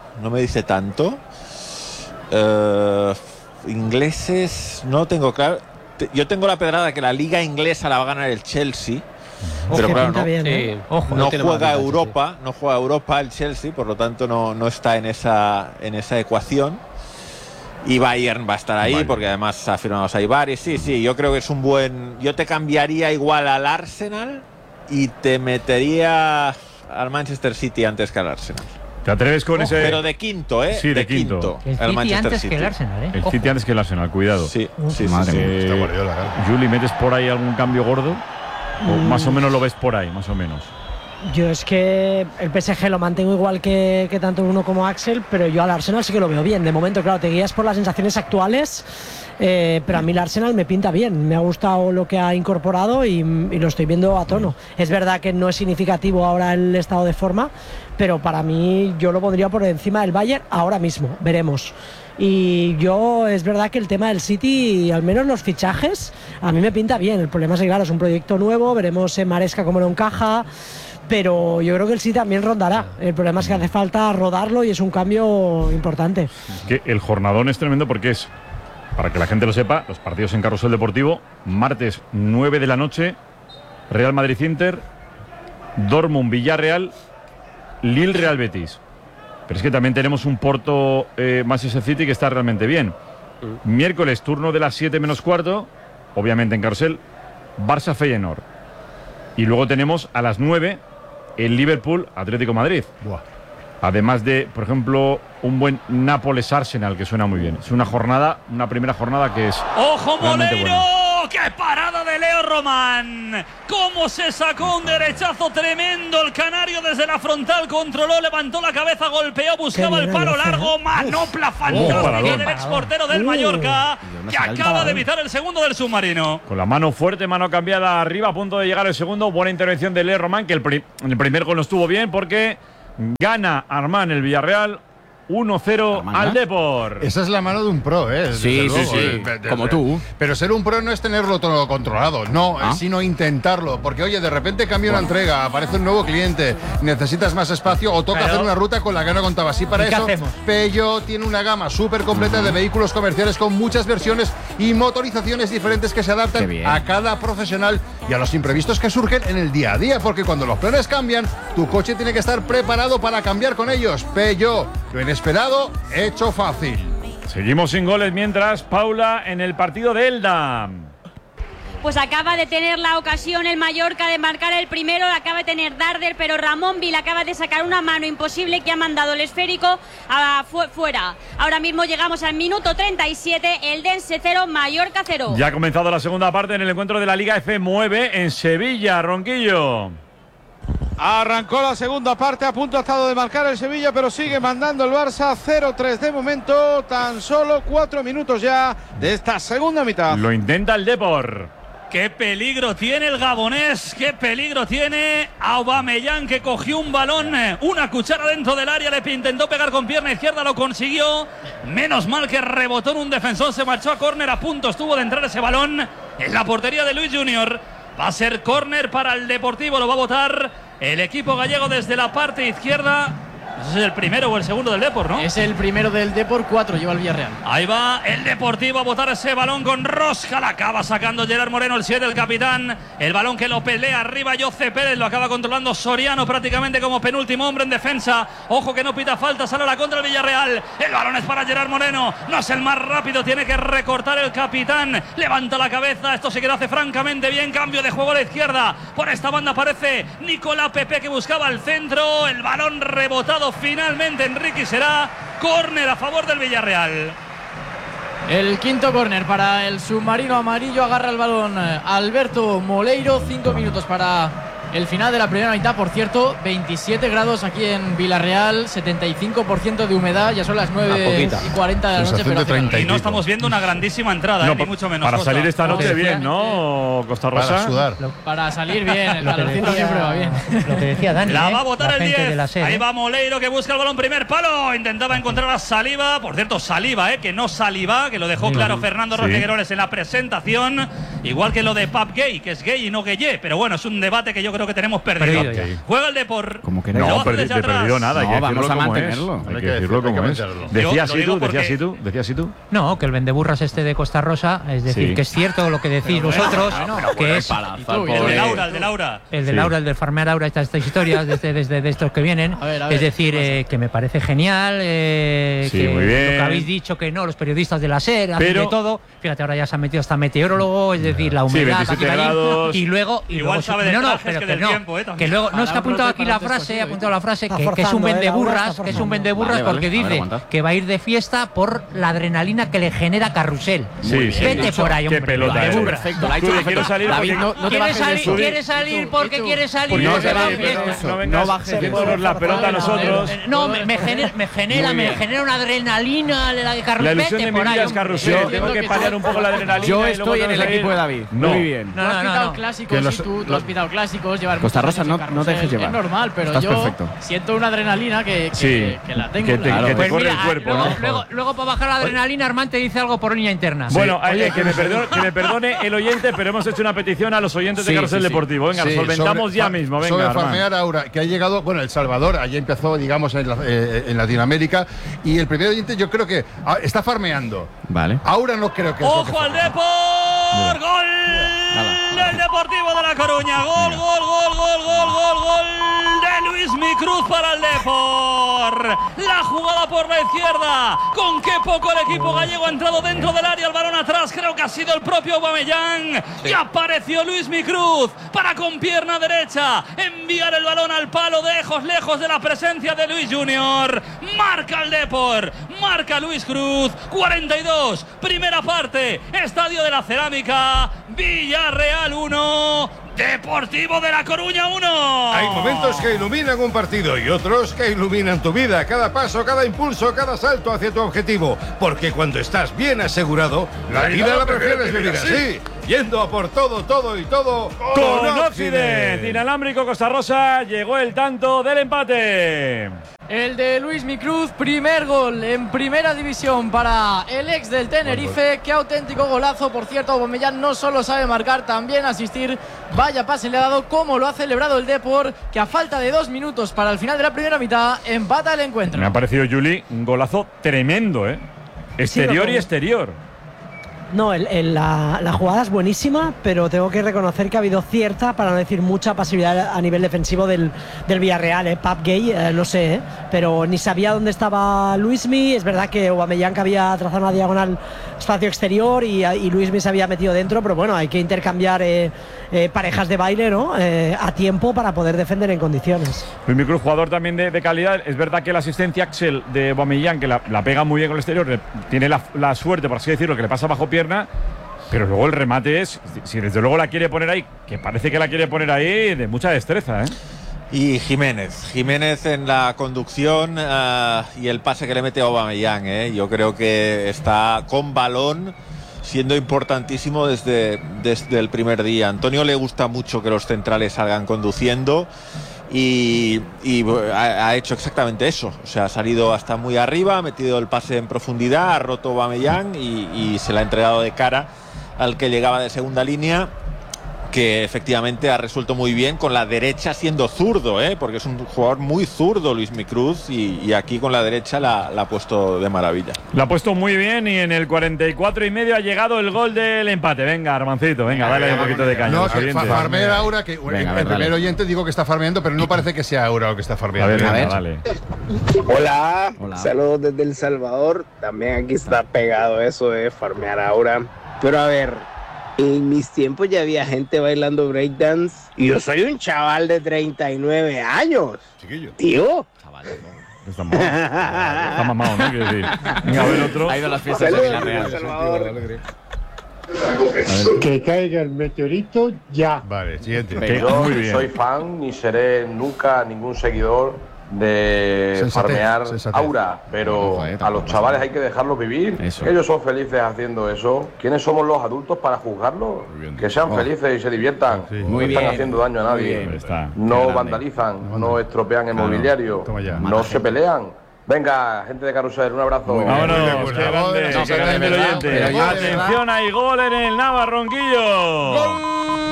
ingleses no tengo claro. Yo tengo la pedrada que la liga inglesa la va a ganar el Chelsea, pero claro, no juega Europa el Chelsea, por lo tanto no está en esa ecuación. Y Bayern va a estar ahí, porque además ha firmado a Saibari. Sí, yo creo que es un buen. Yo te cambiaría igual al Arsenal y te metería al Manchester City antes que al Arsenal. ¿Te atreves con ese? Pero de quinto, Sí, de quinto. El City antes que el Arsenal, El City antes que el Arsenal, cuidado. Sí. Madre mía. Juli, ¿metes por ahí algún cambio gordo? ¿O más o menos lo ves por ahí, más o menos? Yo es que el PSG lo mantengo igual que tanto Bruno como Axel, pero yo al Arsenal sí que lo veo bien. De momento, claro, te guías por las sensaciones actuales, pero a mí el Arsenal me pinta bien. Me ha gustado lo que ha incorporado y lo estoy viendo a tono. Es verdad que no es significativo ahora el estado de forma, pero para mí yo lo pondría por encima del Bayern ahora mismo. Veremos. Y yo, es verdad que el tema del City, al menos los fichajes, a mí me pinta bien. El problema es que, claro, es un proyecto nuevo, veremos en Maresca cómo lo encaja, pero yo creo que el City también rondará. El problema es que hace falta rodarlo y es un cambio importante. Que el jornadón es tremendo porque es, para que la gente lo sepa, los partidos en Carrusel Deportivo, martes 9 de la noche, Real Madrid-Inter, Dortmund Villarreal, Lille Real Betis. Pero es que también tenemos un Porto Manchester City que está realmente bien. Miércoles, turno de las 7 menos cuarto, obviamente en Carrusel, Barça Feyenoord. Y luego tenemos a las 9 el Liverpool Atlético Madrid. Buah. Además de, por ejemplo, un buen Nápoles-Arsenal, que suena muy bien. Es una primera jornada que es. ¡Ojo, Moleiro! Buena. ¡Qué parada de Leo Román! ¿Cómo se sacó un derechazo tremendo el canario desde la frontal? Controló, levantó la cabeza, golpeó, buscaba el palo largo. Manopla fantástica del exportero del Mallorca, que acaba de evitar el segundo del submarino. Con la mano fuerte, mano cambiada arriba, a punto de llegar el segundo. Buena intervención de Leo Román, que en el primer gol no estuvo bien porque gana Armán el Villarreal 1-0 al Depor. Esa es la mano de un pro, ¿eh? Sí, sí, sí. Como tú. Pero ser un pro no es tenerlo todo controlado, no, sino intentarlo. Porque, oye, de repente cambia una entrega, aparece un nuevo cliente, necesitas más espacio o toca hacer una ruta con la que no contabas. Y para eso, Peugeot tiene una gama súper completa de vehículos comerciales con muchas versiones y motorizaciones diferentes que se adaptan a cada profesional y a los imprevistos que surgen en el día a día. Porque cuando los planes cambian, tu coche tiene que estar preparado para cambiar con ellos. Peugeot, lo inesperado, hecho fácil. Seguimos sin goles mientras, Paula, en el partido de Elda. Pues acaba de tener la ocasión el Mallorca de marcar el primero, acaba de tener Darder, pero Ramón Vil acaba de sacar una mano imposible que ha mandado el esférico fuera. Ahora mismo llegamos al minuto 37, Eldense 0, Mallorca 0. Ya ha comenzado la segunda parte en el encuentro de la Liga F9 en Sevilla, Ronquillo. Arrancó la segunda parte, a punto ha estado de marcar el Sevilla, pero sigue mandando el Barça 0-3 de momento, tan solo 4 minutos ya de esta segunda mitad. Lo intenta el Depor. ¡Qué peligro tiene el gabonés! ¡Qué peligro tiene Aubameyang, que cogió un balón, una cuchara dentro del área, le intentó pegar con pierna izquierda, lo consiguió. Menos mal que rebotó en un defensor, se marchó a córner, a punto estuvo de entrar ese balón en la portería de Luis Junior. Va a ser córner para el Deportivo, lo va a botar el equipo gallego desde la parte izquierda. Ese es el primero o el segundo del Depor, ¿no? Es el primero del Depor, 4 lleva el Villarreal. Ahí va el Deportivo a botar ese balón con rosca. La acaba sacando Gerard Moreno, el 7, el capitán. El balón que lo pelea arriba Jose Pérez, lo acaba controlando Soriano prácticamente como penúltimo hombre en defensa. Ojo que no pita falta, sale a la contra el Villarreal. El balón es para Gerard Moreno, no es el más rápido, tiene que recortar el capitán. Levanta la cabeza, esto sí que lo hace francamente bien. Cambio de juego a la izquierda. Por esta banda aparece Nicolás Pepe, que buscaba el centro. El balón rebotado finalmente, Enrique, será córner a favor del Villarreal. El quinto córner para el submarino amarillo. Agarra el balón Alberto Moleiro. 5 minutos para el final de la primera mitad. Por cierto, 27 grados aquí en Villarreal, 75% de humedad. Ya son las 9:40 de la noche, pero y no estamos viendo una grandísima entrada, ni mucho menos. Para salir esta noche bien, ¿no, Costa Rosa? Para sudar. Para salir bien, el calorcito siempre va bien. Lo que decía Dani. La va a botar el 10. Ahí va Moleiro, que busca el balón, primer palo. Intentaba encontrar a Saliba. Por cierto, Saliba, que no Saliba, que lo dejó claro Fernando Roque Gueroles en la presentación. Igual que lo de Pap Gay, que es gay y no gayé. Pero bueno, es un debate que yo creo que tenemos perdido. Juega el Depor. Como que no, perdido nada. No, vamos a mantenerlo. Hay que decirlo como es. Decías así tú. No, que el vendeburras este de Costa Rosa, es decir, que es cierto lo que decís vosotros, que es el de Laura. El de farmear Aura, estas historias de estos que vienen. A ver, es decir, que me parece genial, que muy bien. lo que habéis dicho, que no, los periodistas de la SER hacen de todo. Fíjate, ahora ya se han metido hasta meteorólogo, es decir, la humedad, 27 grados. y luego igual sabe de trajes que del tiempo, que luego no es que ha apuntado aquí la frase, que es un vendeburras, porque dice que va a ir de fiesta por la adrenalina que le genera Carrusel. Vete por ahí, hombre. Qué pelota. Perfecto. Quiere salir porque quiere salir. No bajes la pelota a nosotros. No, me genera una adrenalina la de Carrusel. La ilusión de mi vida es Carrusel. Tengo que paliar un poco la adrenalina. Yo estoy en el equipo de David. Muy bien. Tú has pitado clásicos, tú has pitado clásicos, llevar Costa Rosa no dejes llevar. Es normal, pero yo siento una adrenalina que la tengo. Que te corre el cuerpo. Luego para bajar la adrenalina, Armán te dice algo por línea interna. Bueno, que me perdone el oyente, pero hemos hecho una petición a los oyentes de Carrusel Deportivo. Venga, solventamos ya mismo. Venga, sobre farmear Aura, que ha llegado, bueno, El Salvador, allí empezó, digamos, en Latinoamérica, y el primer oyente yo creo que está farmeando. Vale. Aura no creo que... ¡Ojo al Depor! ¡Gol del Deportivo de La Coruña! ¡Gol de Luis Micruz para el Depor! Depor. La jugada por la izquierda. Con qué poco el equipo gallego ha entrado dentro del área. El balón atrás. Creo que ha sido el propio Aubameyang. Sí. Y apareció Luismi Cruz para con pierna derecha enviar el balón al palo lejos de la presencia de Luis Junior. Marca el Depor. Marca Luis Cruz. 42. Primera parte. Estadio de la Cerámica. Villarreal 1. Deportivo de La Coruña 1. Hay momentos que iluminan un partido y otros que iluminan tu vida. Cada paso, cada impulso, cada salto hacia tu objetivo. Porque cuando estás bien asegurado, la vida la prefieres vivir así. Yendo a por todo y todo con Occident. Inalámbrico Costa Rosa, llegó el tanto del empate. El de Luismi Cruz, primer gol en primera división para el ex del Tenerife. Qué auténtico golazo. Por cierto, Aubameyang no solo sabe marcar, también asistir. Vaya pase le ha dado, como lo ha celebrado el Depor, que a falta de 2 minutos para el final de la primera mitad empata el encuentro. Me ha parecido, Juli, un golazo tremendo, exterior y exterior. No, la jugada es buenísima, pero tengo que reconocer que ha habido cierta, para no decir mucha, pasividad a nivel defensivo del Villarreal. Pap Gay, no sé, pero ni sabía dónde estaba Luismi. Es verdad que Aubameyang había trazado una diagonal espacio exterior y Luismi se había metido dentro, pero bueno, hay que intercambiar parejas de baile, ¿no? A tiempo para poder defender en condiciones. Luismi Cruz, jugador también de calidad. Es verdad que la asistencia Axel de Aubameyang, que la pega muy bien con el exterior, tiene la suerte, por así decirlo, que le pasa bajo pierna, pero luego el remate es, si desde luego la quiere poner ahí, que parece que la quiere poner ahí, de mucha destreza, Y Jiménez en la conducción y el pase que le mete a Aubameyang, yo creo que está con balón, siendo importantísimo desde el primer día. A Antonio le gusta mucho que los centrales salgan conduciendo y ha hecho exactamente eso. O sea, ha salido hasta muy arriba, ha metido el pase en profundidad, ha roto Aubameyang y se la ha entregado de cara al que llegaba de segunda línea, que efectivamente ha resuelto muy bien con la derecha, siendo zurdo, porque es un jugador muy zurdo Luismi Cruz, y aquí con la derecha la ha puesto de maravilla. La ha puesto muy bien, y en el 44,5 ha llegado el gol del empate. Venga, Armancito, venga, dale un poquito de caña. No, que farmea Aura, que venga, el primer oyente digo que está farmeando, pero no parece que sea Aura lo que está farmeando. A ver, dale. Hola, saludos desde El Salvador. También aquí está pegado eso de farmear Aura. Pero a ver, en mis tiempos ya había gente bailando breakdance y yo soy un chaval de 39 años. Chiquillo. Tío. Chaval, está mamado, ¿no? Quiero decir. Venga, a ver otro. Ha ido a las fiestas de Villarreal. Que caiga el meteorito ya. Vale, siguiente. Yo no soy fan ni seré nunca ningún seguidor de farmear Aura, pero a los chavales hay que dejarlos vivir. Ellos son felices haciendo eso. ¿Quiénes somos los adultos para juzgarlos? Que sean felices y se diviertan. No están haciendo daño a nadie. No vandalizan, no estropean el mobiliario, no se pelean. Venga, gente de Carrusel, un abrazo. Vámonos, qué grande el oyente. Atención, hay gol en el Navarronquillo.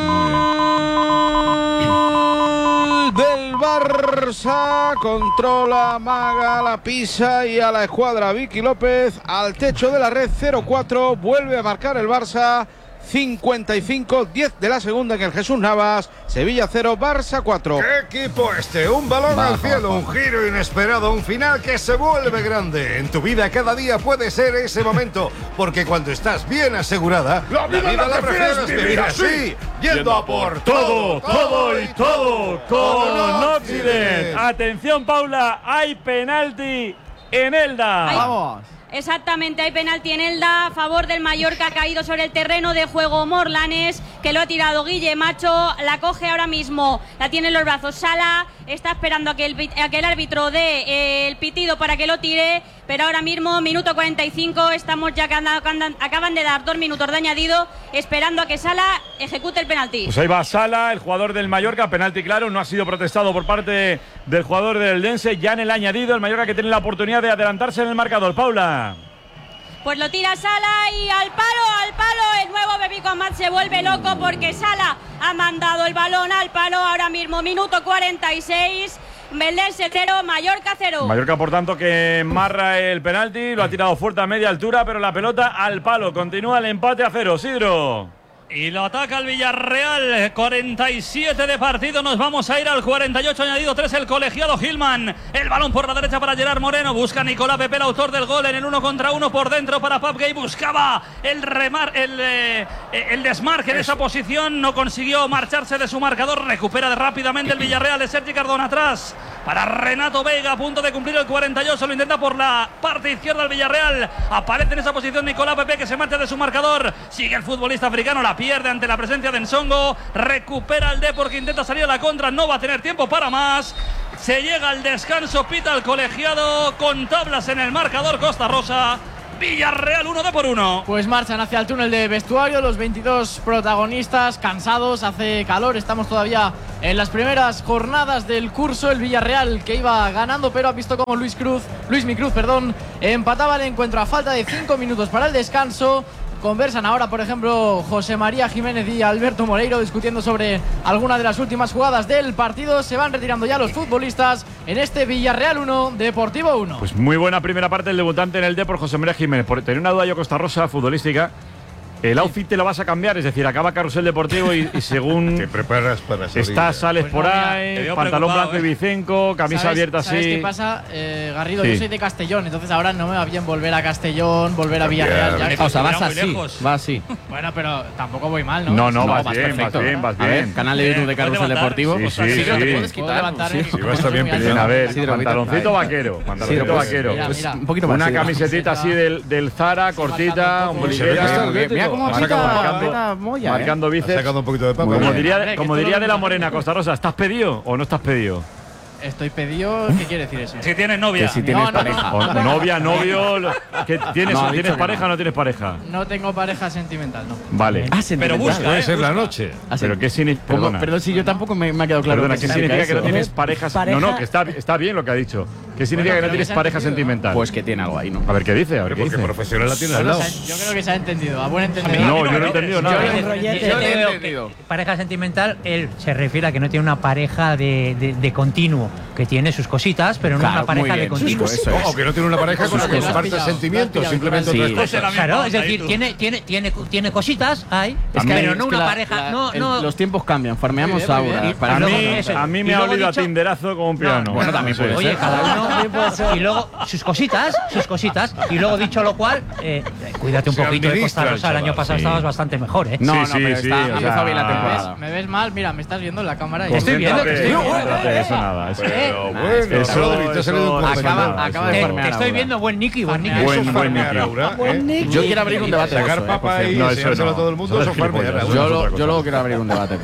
Del Barça, controla, amaga, la pisa y a la escuadra Vicky López al techo de la red. 0-4, vuelve a marcar el Barça. 55-10 de la segunda en el Jesús Navas. Sevilla 0, Barça 4. ¿Qué equipo este? Un balón al cielo, un giro inesperado, un final que se vuelve grande. En tu vida cada día puede ser ese momento, porque cuando estás bien asegurada, la vida la prefieres vivir así, yendo a por todo con Occident. Atención, Paula, hay penalti en Elda. Vamos. Exactamente, hay penalti en Elda a favor del Mallorca. Ha caído sobre el terreno de juego Morlanes, que lo ha tirado Guille Macho. La coge ahora mismo, la tiene en los brazos Sala. Está esperando a que el árbitro dé el pitido para que lo tire. Pero ahora mismo, minuto 45, estamos ya acaban de dar 2 minutos de añadido, esperando a que Sala ejecute el penalti. Pues ahí va Sala, el jugador del Mallorca. Penalti claro, no ha sido protestado por parte del jugador del Eldense. Ya en el añadido, el Mallorca que tiene la oportunidad de adelantarse en el marcador. Paula. Pues lo tira Sala y al palo, el nuevo Bebico Amat se vuelve loco porque Sala ha mandado el balón al palo. Ahora mismo, minuto 46, Eldense 0, Mallorca 0. Mallorca, por tanto, que marra el penalti, lo ha tirado fuerte a media altura, pero la pelota al palo. Continúa el empate a 0. Sidro. Y lo ataca el Villarreal. 47 de partido. Nos vamos a ir al 48, añadido 3 el colegiado Gilman. El balón por la derecha para Gerard Moreno. Busca a Nicolás Pepe, el autor del gol, en el 1 contra 1 por dentro para Pape Gay. Buscaba el desmarque en esa posición. No consiguió marcharse de su marcador. Recupera rápidamente el Villarreal de Sergi Cardona atrás para Renato Veiga, a punto de cumplir el 48. Lo intenta por la parte izquierda del Villarreal. Aparece en esa posición Nicolás Pepe, que se marcha de su marcador. Sigue el futbolista africano, la pierde ante la presencia de Nsongo. Recupera el Depor, que intenta salir a la contra. No va a tener tiempo para más. Se llega al descanso, pita el colegiado con tablas en el marcador Costa Rosa. Villarreal 1 Depor 1. Pues marchan hacia el túnel de vestuario los 22 protagonistas, cansados, hace calor, estamos todavía en las primeras jornadas del curso. El Villarreal, que iba ganando, pero ha visto como Luis Micruz, empataba el encuentro a falta de 5 minutos para el descanso. Conversan ahora, por ejemplo, José María Jiménez y Alberto Moreiro, discutiendo sobre alguna de las últimas jugadas del partido. Se van retirando ya los futbolistas en este Villarreal 1, Deportivo 1. Pues muy buena primera parte del debutante en el Depor, José María Jiménez. Por tener una duda yo, Costa Rosa, futbolística. El outfit te lo vas a cambiar, es decir, acaba Carrusel Deportivo y según te preparas para salir. Estás, sales pues por ahí, pantalón blanco y bicenco, camisa abierta así. ¿Sabes qué pasa, Garrido? Sí. Yo soy de Castellón, entonces ahora no me va bien volver a Castellón, volver a Villarreal. O sea, vas así, vas así. Bueno, pero tampoco voy mal, ¿no? No, vas bien, vas bien. Canal de YouTube de Carrusel Deportivo. Sí, te puedes quitar. Sí, vas también bien. A ver, pantaloncito vaquero. Un poquito más. Una camisetita así del Zara, cortita, un bolillera. Mira cómo marcando bíceps. Sacando un poquito de papa. Como diría de la Morena, Costa Rosa, ¿estás pedido o no estás pedido? Estoy pedido, ¿qué quiere decir eso? Si tienes novia. Que si tienes pareja. Novia, novio. ¿Tienes pareja o no tienes pareja? No tengo pareja sentimental, no. Vale. Pero busca. Puede ser la noche. ¿Pero qué significa? Perdón, si yo tampoco me ha quedado claro. Perdona, ¿qué significa que no tienes pareja? No, que está bien lo que ha dicho. ¿Qué significa que no tienes pareja sentimental? Pues que tiene algo ahí, ¿no? A ver qué dice, Porque profesional la tiene al lado. Yo creo que se ha entendido, a buen entendedor. No, yo no he entendido nada. Yo he entendido. Pareja sentimental, él se refiere a que no tiene una pareja de continuo, que tiene sus cositas, pero no una pareja de continuo. O que no tiene una pareja con la que comparte sentimientos, simplemente otras cosas. Claro, es decir, tiene cositas, pero no una pareja. Los tiempos cambian, farmeamos ahora. A mí me ha olido a tinderazo como un piano. Bueno, también puede ser. Oye, cada uno. Y luego sus cositas. Y luego, dicho lo cual, cuídate un poquito de Costa Rosa. El año pasado estabas bastante mejor, ¿eh? No, pero ha empezado bien la temporada. ¿Me ves mal? Mira, me estás viendo en la cámara. Estoy viendo que estoy Eso nada. Acaba de farmear. Te estoy viendo, buen Nicky. Buen Nicky. Yo quiero abrir un debate. Sacar papa y enseñárselo a todo el mundo, eso farmear. Yo luego quiero abrir un debate.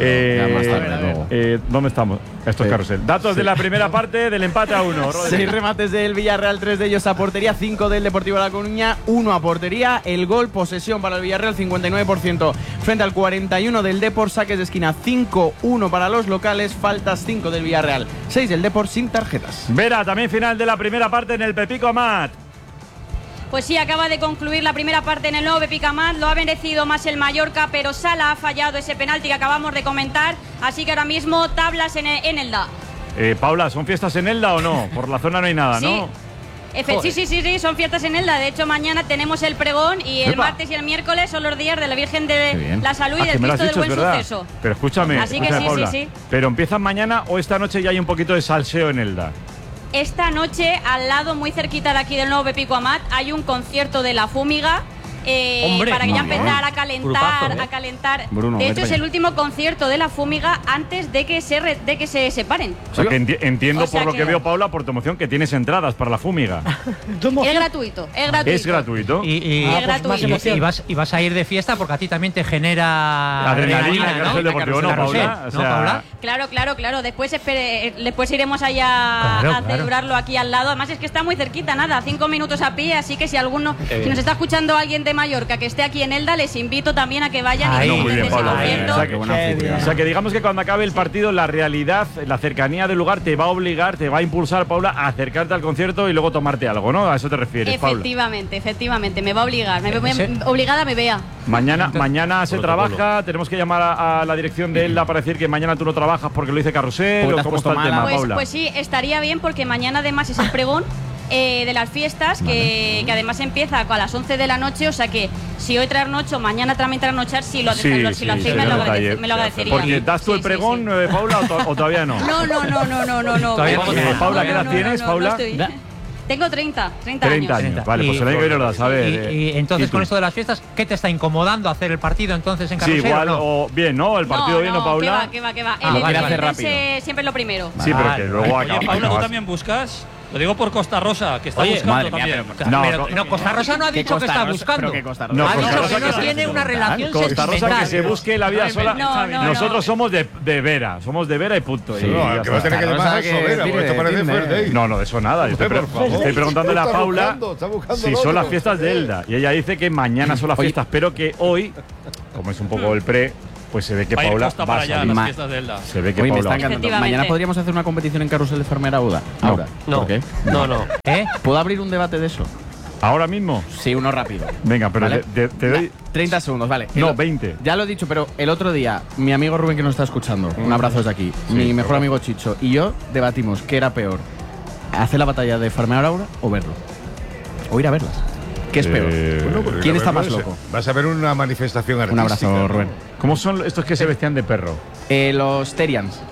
¿Dónde estamos? Esto es Carrusel. Datos de la primera parte del empate a 1. 6 remates del Villarreal, 3 de ellos a portería, 5 del Deportivo de La Coruña, 1 a portería. El gol, posesión para el Villarreal, 59% frente al 41% del Depor. Saques de esquina, 5-1 para los locales. Faltas, 5 del Villarreal, 6 del Depor, sin tarjetas. Vera, también final de la primera parte en el Pepico Amat. Pues sí, acaba de concluir la primera parte en el nuevo Pepico Amat. Lo ha merecido más el Mallorca, pero Sala ha fallado ese penalti que acabamos de comentar. Así que ahora mismo tablas en Elda. Paula, ¿son fiestas en Elda o no? Por la zona no hay nada, ¿no? Sí, son fiestas en Elda. De hecho, mañana tenemos el pregón y el martes y el miércoles son los días de la Virgen de la Salud y del Cristo del Buen Suceso. Pero escúchame, así que Paula, sí. ¿Pero empiezan mañana o esta noche ya hay un poquito de salseo en Elda? Esta noche, al lado, muy cerquita de aquí del nuevo Pepico Amat, hay un concierto de La Fúmiga. Para que ya empezar a calentar. Bruno, de hecho, es el último concierto de La Fúmiga antes de que se separen. O sea, que entiendo por lo que veo, Paula, por tu emoción, que tienes entradas para La Fúmiga. Es gratuito. Es gratuito. Y vas a ir de fiesta porque a ti también te genera adrenalina, ¿no? El deportivo, ¿no, Paula? ¿No, Paula? Claro. Después iremos allá a celebrarlo aquí al lado. Además, es que está muy cerquita, 5 minutos a pie. Así que si nos está escuchando alguien de Mallorca que esté aquí en Elda, les invito también a que vayan y disfruten de ese concierto. O sea que digamos que cuando acabe el partido, la realidad, la cercanía del lugar te va a obligar, te va a impulsar, Paula, a acercarte al concierto y luego tomarte algo, ¿no? A eso te refieres, Paula. Efectivamente, me va a obligar. Obligada me vea. Mañana se trabaja, tenemos que llamar a la dirección de Elda para decir que mañana tú no trabajas porque lo dice Carrusel. ¿Cómo está el tema, Paula? Pues sí, estaría bien porque mañana además es el pregón. de las fiestas, que además empieza a las 11 de la noche, o sea que si hoy trasnocho, mañana también trasnochar, si lo hacéis me lo agradecería. Porque ¿das tú el pregón, Paula, o todavía no? No. Paula, ¿qué edad tienes, Paula? Tengo 30 años. Vale, pues el año que viene lo das, a ver. Y entonces, con esto de las fiestas, ¿qué te está incomodando hacer el partido entonces en Carrusel? Sí, igual, o bien, ¿no? El partido bien, ¿no, Paula? Que va. Siempre es lo primero. Sí, pero que luego acaba. Paula, ¿tú también buscas? Lo digo por Costa Rosa, que está buscando también. No, Costa Rosa no ha dicho que está buscando. Ha dicho que no tiene una relación Costa Rosa que se busque la vida sola. Nosotros somos de Vera, y punto. Que va a tener que llamar a Vera, porque esto parece fuerte. No, de eso nada. Estoy preguntándole a Paula si son las fiestas de Elda. Y ella dice que mañana son las fiestas, pero que hoy, como es un poco el pre, pues se ve que Paula va a salir. Las fiestas de Elda. Se ve que Paula mañana podríamos hacer una competición en carrusel de farmera Auda. No. ¿Por qué? No. ¿Puedo abrir un debate de eso? ¿Ahora mismo? Sí, uno rápido. Venga, pero ¿vale? te doy 30 segundos, vale. No, 20. Ya lo he dicho, pero el otro día, mi amigo Rubén, que nos está escuchando, un abrazo desde aquí, mi mejor amigo Chicho y yo debatimos qué era peor, hacer la batalla de farmear Aura o verlo. O ir a verlas. ¿Qué es peor? ¿Quién está más loco? Vas a ver una manifestación artística. Un abrazo, Rubén. ¿Cómo son estos que se vestían de perro? Los Terians.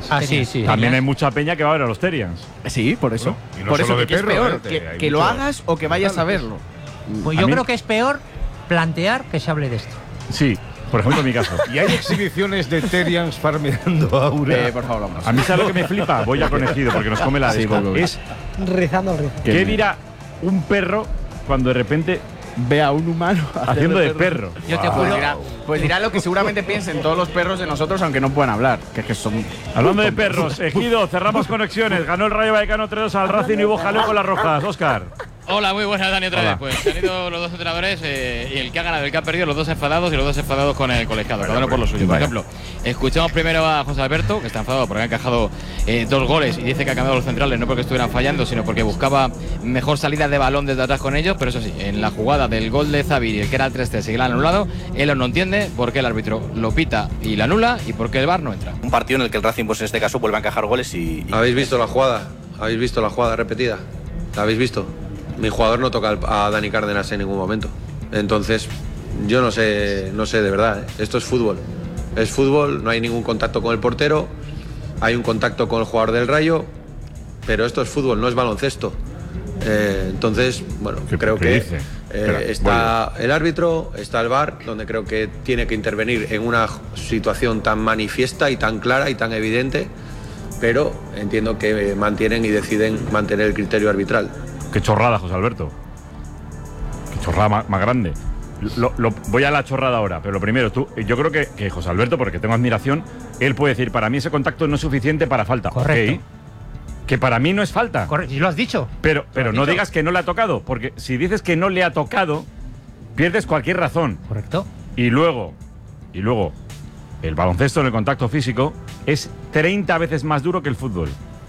Sí. También hay mucha peña que va a ver a los Terians. Sí, por eso. Y no por eso, ¿qué es peor? Que lo hagas o que vayas a verlo. Pues yo creo que es peor plantear que se hable de esto. Sí. Por ejemplo, en mi caso. ¿Y hay exhibiciones de Terians farmeando Aura? Por favor, vamos. A mí, ¿sabes lo que me flipa? Voy a conocido porque nos come la disco. Es rizando el rizo. ¿Qué dirá un perro cuando de repente ve a un humano haciendo de perro? Yo te juro. Pues dirá lo que seguramente piensen todos los perros de nosotros, aunque no puedan hablar. Que son. Hablando de perros, Ejido, cerramos conexiones. Ganó el Rayo Vallecano 3-2 al Racing y hubo jaleo con las rojas. Óscar. Hola, muy buenas, Dani, otra vez. Pues han ido los dos entrenadores y el que ha ganado y el que ha perdido, los dos enfadados y los dos enfadados con el colegiado, cada uno por lo suyo. Por ejemplo, escuchamos primero a José Alberto, que está enfadado porque ha encajado 2 goles y dice que ha cambiado los centrales no porque estuvieran fallando, sino porque buscaba mejor salida de balón desde atrás con ellos. Pero eso sí, en la jugada del gol de Zaviri, el que era el 3-3 y el anulado, él no entiende por qué el árbitro lo pita y la anula y por qué el VAR no entra. Un partido en el que el Racing, pues en este caso, vuelve a encajar goles y… ¿Habéis visto la jugada? ¿Habéis visto la jugada repetida? ¿La habéis visto? Mi jugador no toca a Dani Cárdenas en ningún momento. Entonces, yo no sé de verdad. Esto es fútbol. Es fútbol, no hay ningún contacto con el portero, hay un contacto con el jugador del Rayo, pero esto es fútbol, no es baloncesto. Entonces, bueno, creo que está el árbitro, está el VAR, donde creo que tiene que intervenir en una situación tan manifiesta y tan clara y tan evidente, pero entiendo que mantienen y deciden mantener el criterio arbitral. Qué chorrada, José Alberto. Qué chorrada más grande. Voy a la chorrada ahora, pero lo primero, yo creo que José Alberto, porque tengo admiración, él puede decir, para mí ese contacto no es suficiente para falta. Correcto. Okay. Que para mí no es falta. Correcto, y lo has dicho. Pero no digas que no le ha tocado, porque si dices que no le ha tocado, pierdes cualquier razón. Correcto. Y luego, el baloncesto en el contacto físico es 30 veces más duro que el fútbol.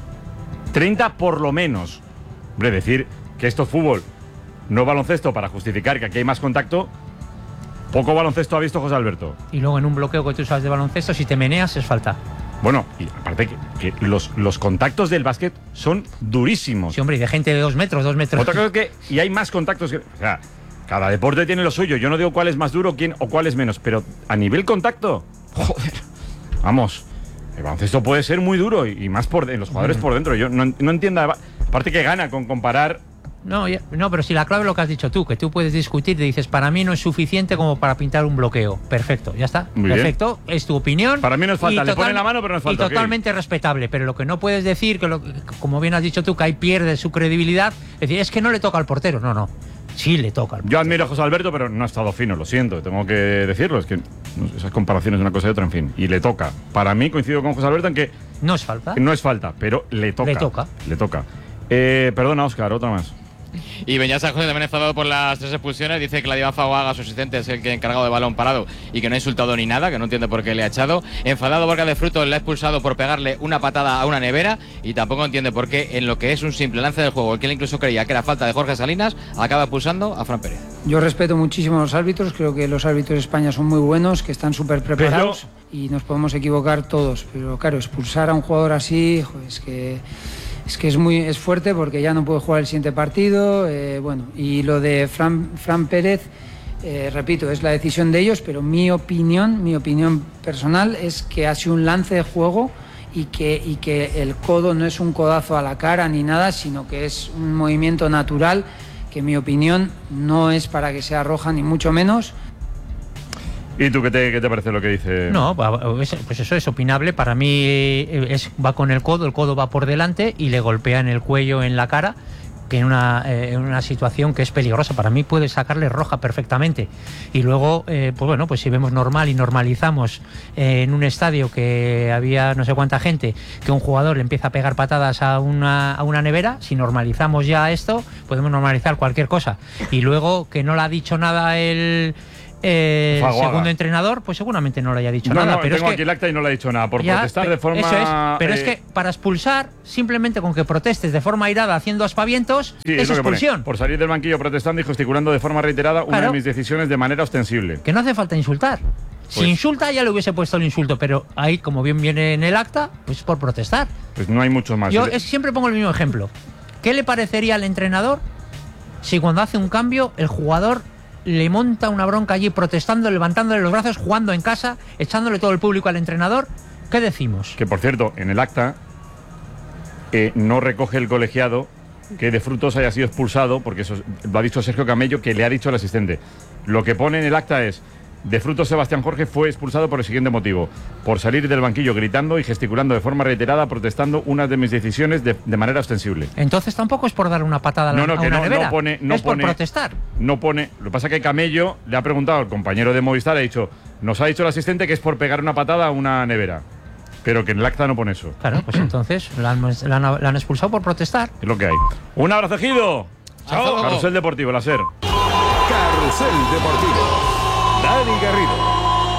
30 por lo menos. Hombre, decir que esto es fútbol, no baloncesto, para justificar que aquí hay más contacto, poco baloncesto ha visto José Alberto. Y luego en un bloqueo que tú sabes de baloncesto, si te meneas es falta. Bueno, y aparte que los contactos del básquet son durísimos. Sí, hombre, y de gente de 2 metros, 2 metros. Otra cosa es que y hay más contactos que… O sea, cada deporte tiene lo suyo. Yo no digo cuál es más duro o cuál es menos, pero a nivel contacto, joder, vamos, el baloncesto puede ser muy duro y más en los jugadores por dentro. Yo no entiendo… Aparte que gana con comparar… No, pero si la clave es lo que has dicho tú, que tú puedes discutir, te dices, para mí no es suficiente como para pintar un bloqueo. Perfecto, ya está. Muy perfecto, bien. Es tu opinión. Para mí no es falta, le ponen la mano, pero no es falta. Y totalmente respetable, pero lo que no puedes decir, como bien has dicho tú, que ahí pierde su credibilidad, es decir, es que no le toca al portero. No. Sí le toca al portero. Yo admiro a José Alberto, pero no ha estado fino, lo siento, tengo que decirlo, es que esas comparaciones de una cosa y otra, en fin. Y le toca. Para mí, coincido con José Alberto en que… No es falta. No es falta, pero le toca. Le toca. Perdona, Óscar, otra más. Y Beñat San José, también enfadado por las 3 expulsiones, dice que la Diva Fagoaga, su asistente, es el que ha encargado de balón parado y que no ha insultado ni nada, que no entiende por qué le ha echado. Enfadado Borja de Frutos, le ha expulsado por pegarle una patada a una nevera y tampoco entiende por qué en lo que es un simple lance del juego, el que él incluso creía que era falta de Jorge Salinas, acaba expulsando a Fran Pérez. Yo respeto muchísimo a los árbitros, creo que los árbitros de España son muy buenos, que están súper preparados y nos podemos equivocar todos, pero claro, expulsar a un jugador así, es que… es fuerte porque ya no puede jugar el siguiente partido. Bueno, y lo de Fran Pérez, repito, es la decisión de ellos, pero mi opinión personal es que ha sido un lance de juego y que el codo no es un codazo a la cara ni nada, sino que es un movimiento natural, que en mi opinión no es para que sea roja ni mucho menos. ¿Y tú qué te parece lo que dice? No, pues eso es opinable. Para mí va con el codo va por delante y le golpea en el cuello, en la cara, que en una situación que es peligrosa. Para mí puede sacarle roja perfectamente. Y luego, pues si vemos normal y normalizamos en un estadio que había no sé cuánta gente, que un jugador le empieza a pegar patadas a una nevera, si normalizamos ya esto, podemos normalizar cualquier cosa. Y luego que no le ha dicho nada el segundo entrenador, pues seguramente no le haya dicho nada. Pero tengo aquí el acta y no le ha dicho nada por protestar de forma... Eso es, pero es que para expulsar, simplemente con que protestes de forma airada haciendo aspavientos, es expulsión. Por salir del banquillo protestando y gesticulando de forma reiterada una de mis decisiones de manera ostensible. Que no hace falta insultar. Si insulta ya le hubiese puesto el insulto, pero ahí, como bien viene en el acta, pues por protestar. Pues no hay mucho más. Yo siempre pongo el mismo ejemplo. ¿Qué le parecería al entrenador si cuando hace un cambio el jugador le monta una bronca allí protestando, levantándole los brazos, jugando en casa, echándole todo el público al entrenador? ¿Qué decimos? Que, por cierto, en el acta no recoge el colegiado que De Frutos haya sido expulsado, porque eso lo ha dicho Sergio Camello, que le ha dicho el asistente. Lo que pone en el acta es: De Frutos Sebastián Jorge fue expulsado por el siguiente motivo: por salir del banquillo gritando y gesticulando de forma reiterada, protestando una de mis decisiones de manera ostensible. Entonces tampoco es por dar una patada a una nevera. Es por protestar. No pone. Lo que pasa es que Camello le ha preguntado al compañero de Movistar, ha dicho: nos ha dicho el asistente que es por pegar una patada a una nevera. Pero que en el acta no pone eso. Claro, pues entonces la han expulsado por protestar. Es lo que hay. Un abrazo, Ejido. Chao. Carrusel Deportivo, la SER. Carrusel Deportivo. Dani Garrido.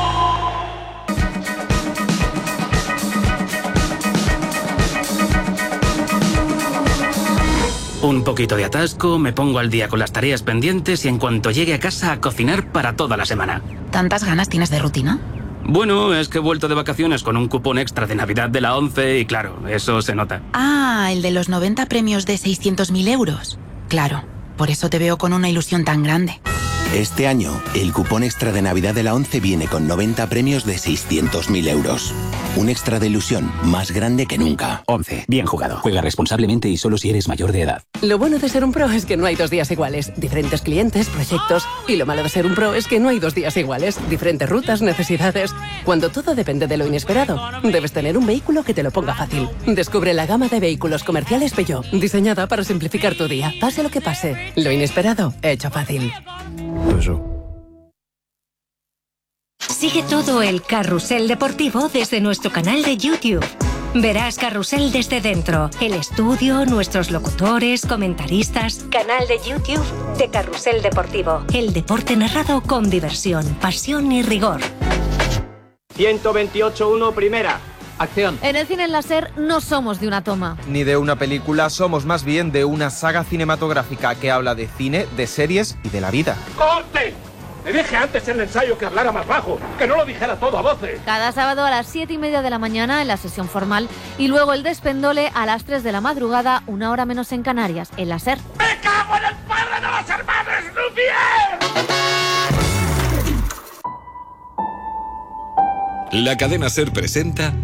Un poquito de atasco, me pongo al día con las tareas pendientes y en cuanto llegue a casa a cocinar para toda la semana. ¿Tantas ganas tienes de rutina? Bueno, es que he vuelto de vacaciones con un cupón extra de Navidad de la 11 y claro, eso se nota. Ah, el de los 90 premios de 600.000 euros. Claro, por eso te veo con una ilusión tan grande. Este año, el cupón extra de Navidad de la 11 viene con 90 premios de 600.000 euros. Un extra de ilusión más grande que nunca. 11. Bien jugado. Juega responsablemente y solo si eres mayor de edad. Lo bueno de ser un pro es que no hay 2 días iguales. Diferentes clientes, proyectos. Y lo malo de ser un pro es que no hay 2 días iguales. Diferentes rutas, necesidades. Cuando todo depende de lo inesperado, debes tener un vehículo que te lo ponga fácil. Descubre la gama de vehículos comerciales Peugeot, diseñada para simplificar tu día. Pase lo que pase. Lo inesperado, hecho fácil. Sigue todo el Carrusel Deportivo desde nuestro canal de YouTube. Verás Carrusel desde dentro, el estudio, nuestros locutores, comentaristas. Canal de YouTube de Carrusel Deportivo. El deporte narrado con diversión, pasión y rigor. 128-1 primera. Acción. En el cine en la SER no somos de una toma. Ni de una película, somos más bien de una saga cinematográfica que habla de cine, de series y de la vida. ¡Corte! Le dije antes en el ensayo que hablara más bajo, que no lo dijera todo a voces. Cada sábado a las 7:30 de la mañana en la sesión formal y luego el despendole a las 3 de la madrugada, 1 hora menos en Canarias, en la SER. ¡Me cago en el padre de los hermanos Lumière! La cadena SER presenta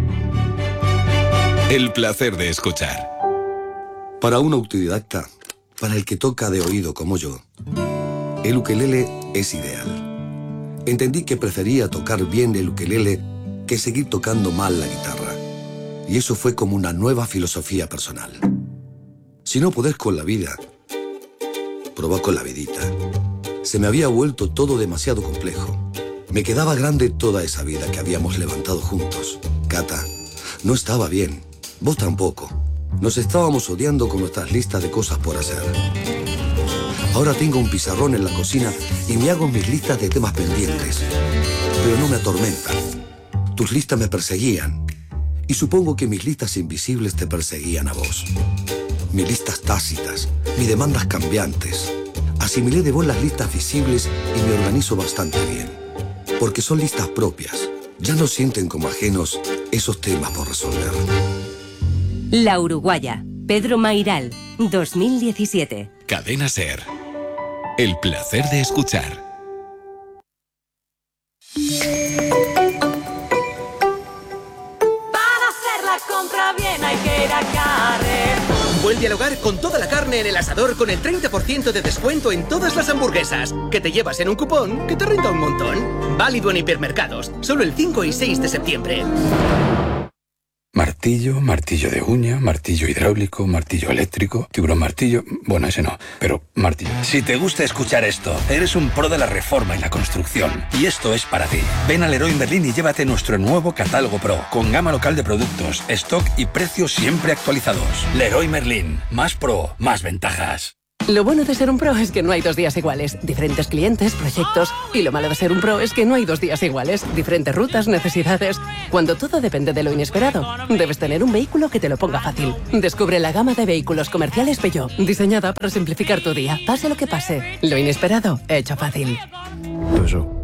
El placer de escuchar. Para un autodidacta, para el que toca de oído como yo, el ukelele es ideal. Entendí que prefería tocar bien el ukelele que seguir tocando mal la guitarra. Y eso fue como una nueva filosofía personal. Si no podés con la vida, probá con la vidita. Se me había vuelto todo demasiado complejo. Me quedaba grande toda esa vida que habíamos levantado juntos. Cata, no estaba bien. Vos tampoco. Nos estábamos odiando con nuestras listas de cosas por hacer. Ahora tengo un pizarrón en la cocina y me hago mis listas de temas pendientes. Pero no me atormentan. Tus listas me perseguían. Y supongo que mis listas invisibles te perseguían a vos. Mis listas tácitas, mis demandas cambiantes. Asimilé de vos las listas visibles y me organizo bastante bien. Porque son listas propias. Ya no sienten como ajenos esos temas por resolver. La Uruguaya, Pedro Mairal, 2017. Cadena SER. El placer de escuchar. Para hacer la compra bien hay que ir a Carrefour. Vuelve al hogar con toda la carne en el asador con el 30% de descuento en todas las hamburguesas, que te llevas en un cupón que te renta un montón. Válido en hipermercados, solo el 5 y 6 de septiembre. Martillo, martillo de uña, martillo hidráulico, martillo eléctrico, tiburón martillo... Bueno, ese no, pero martillo. Si te gusta escuchar esto, eres un pro de la reforma y la construcción. Y esto es para ti. Ven a Leroy Merlin y llévate nuestro nuevo catálogo Pro, con gama local de productos, stock y precios siempre actualizados. Leroy Merlin. Más pro, más ventajas. Lo bueno de ser un pro es que no hay 2 días iguales. Diferentes clientes, proyectos. Y lo malo de ser un pro es que no hay 2 días iguales. Diferentes rutas, necesidades. Cuando todo depende de lo inesperado, debes tener un vehículo que te lo ponga fácil. Descubre la gama de vehículos comerciales Peugeot, diseñada para simplificar tu día. Pase lo que pase, lo inesperado, hecho fácil. Eso.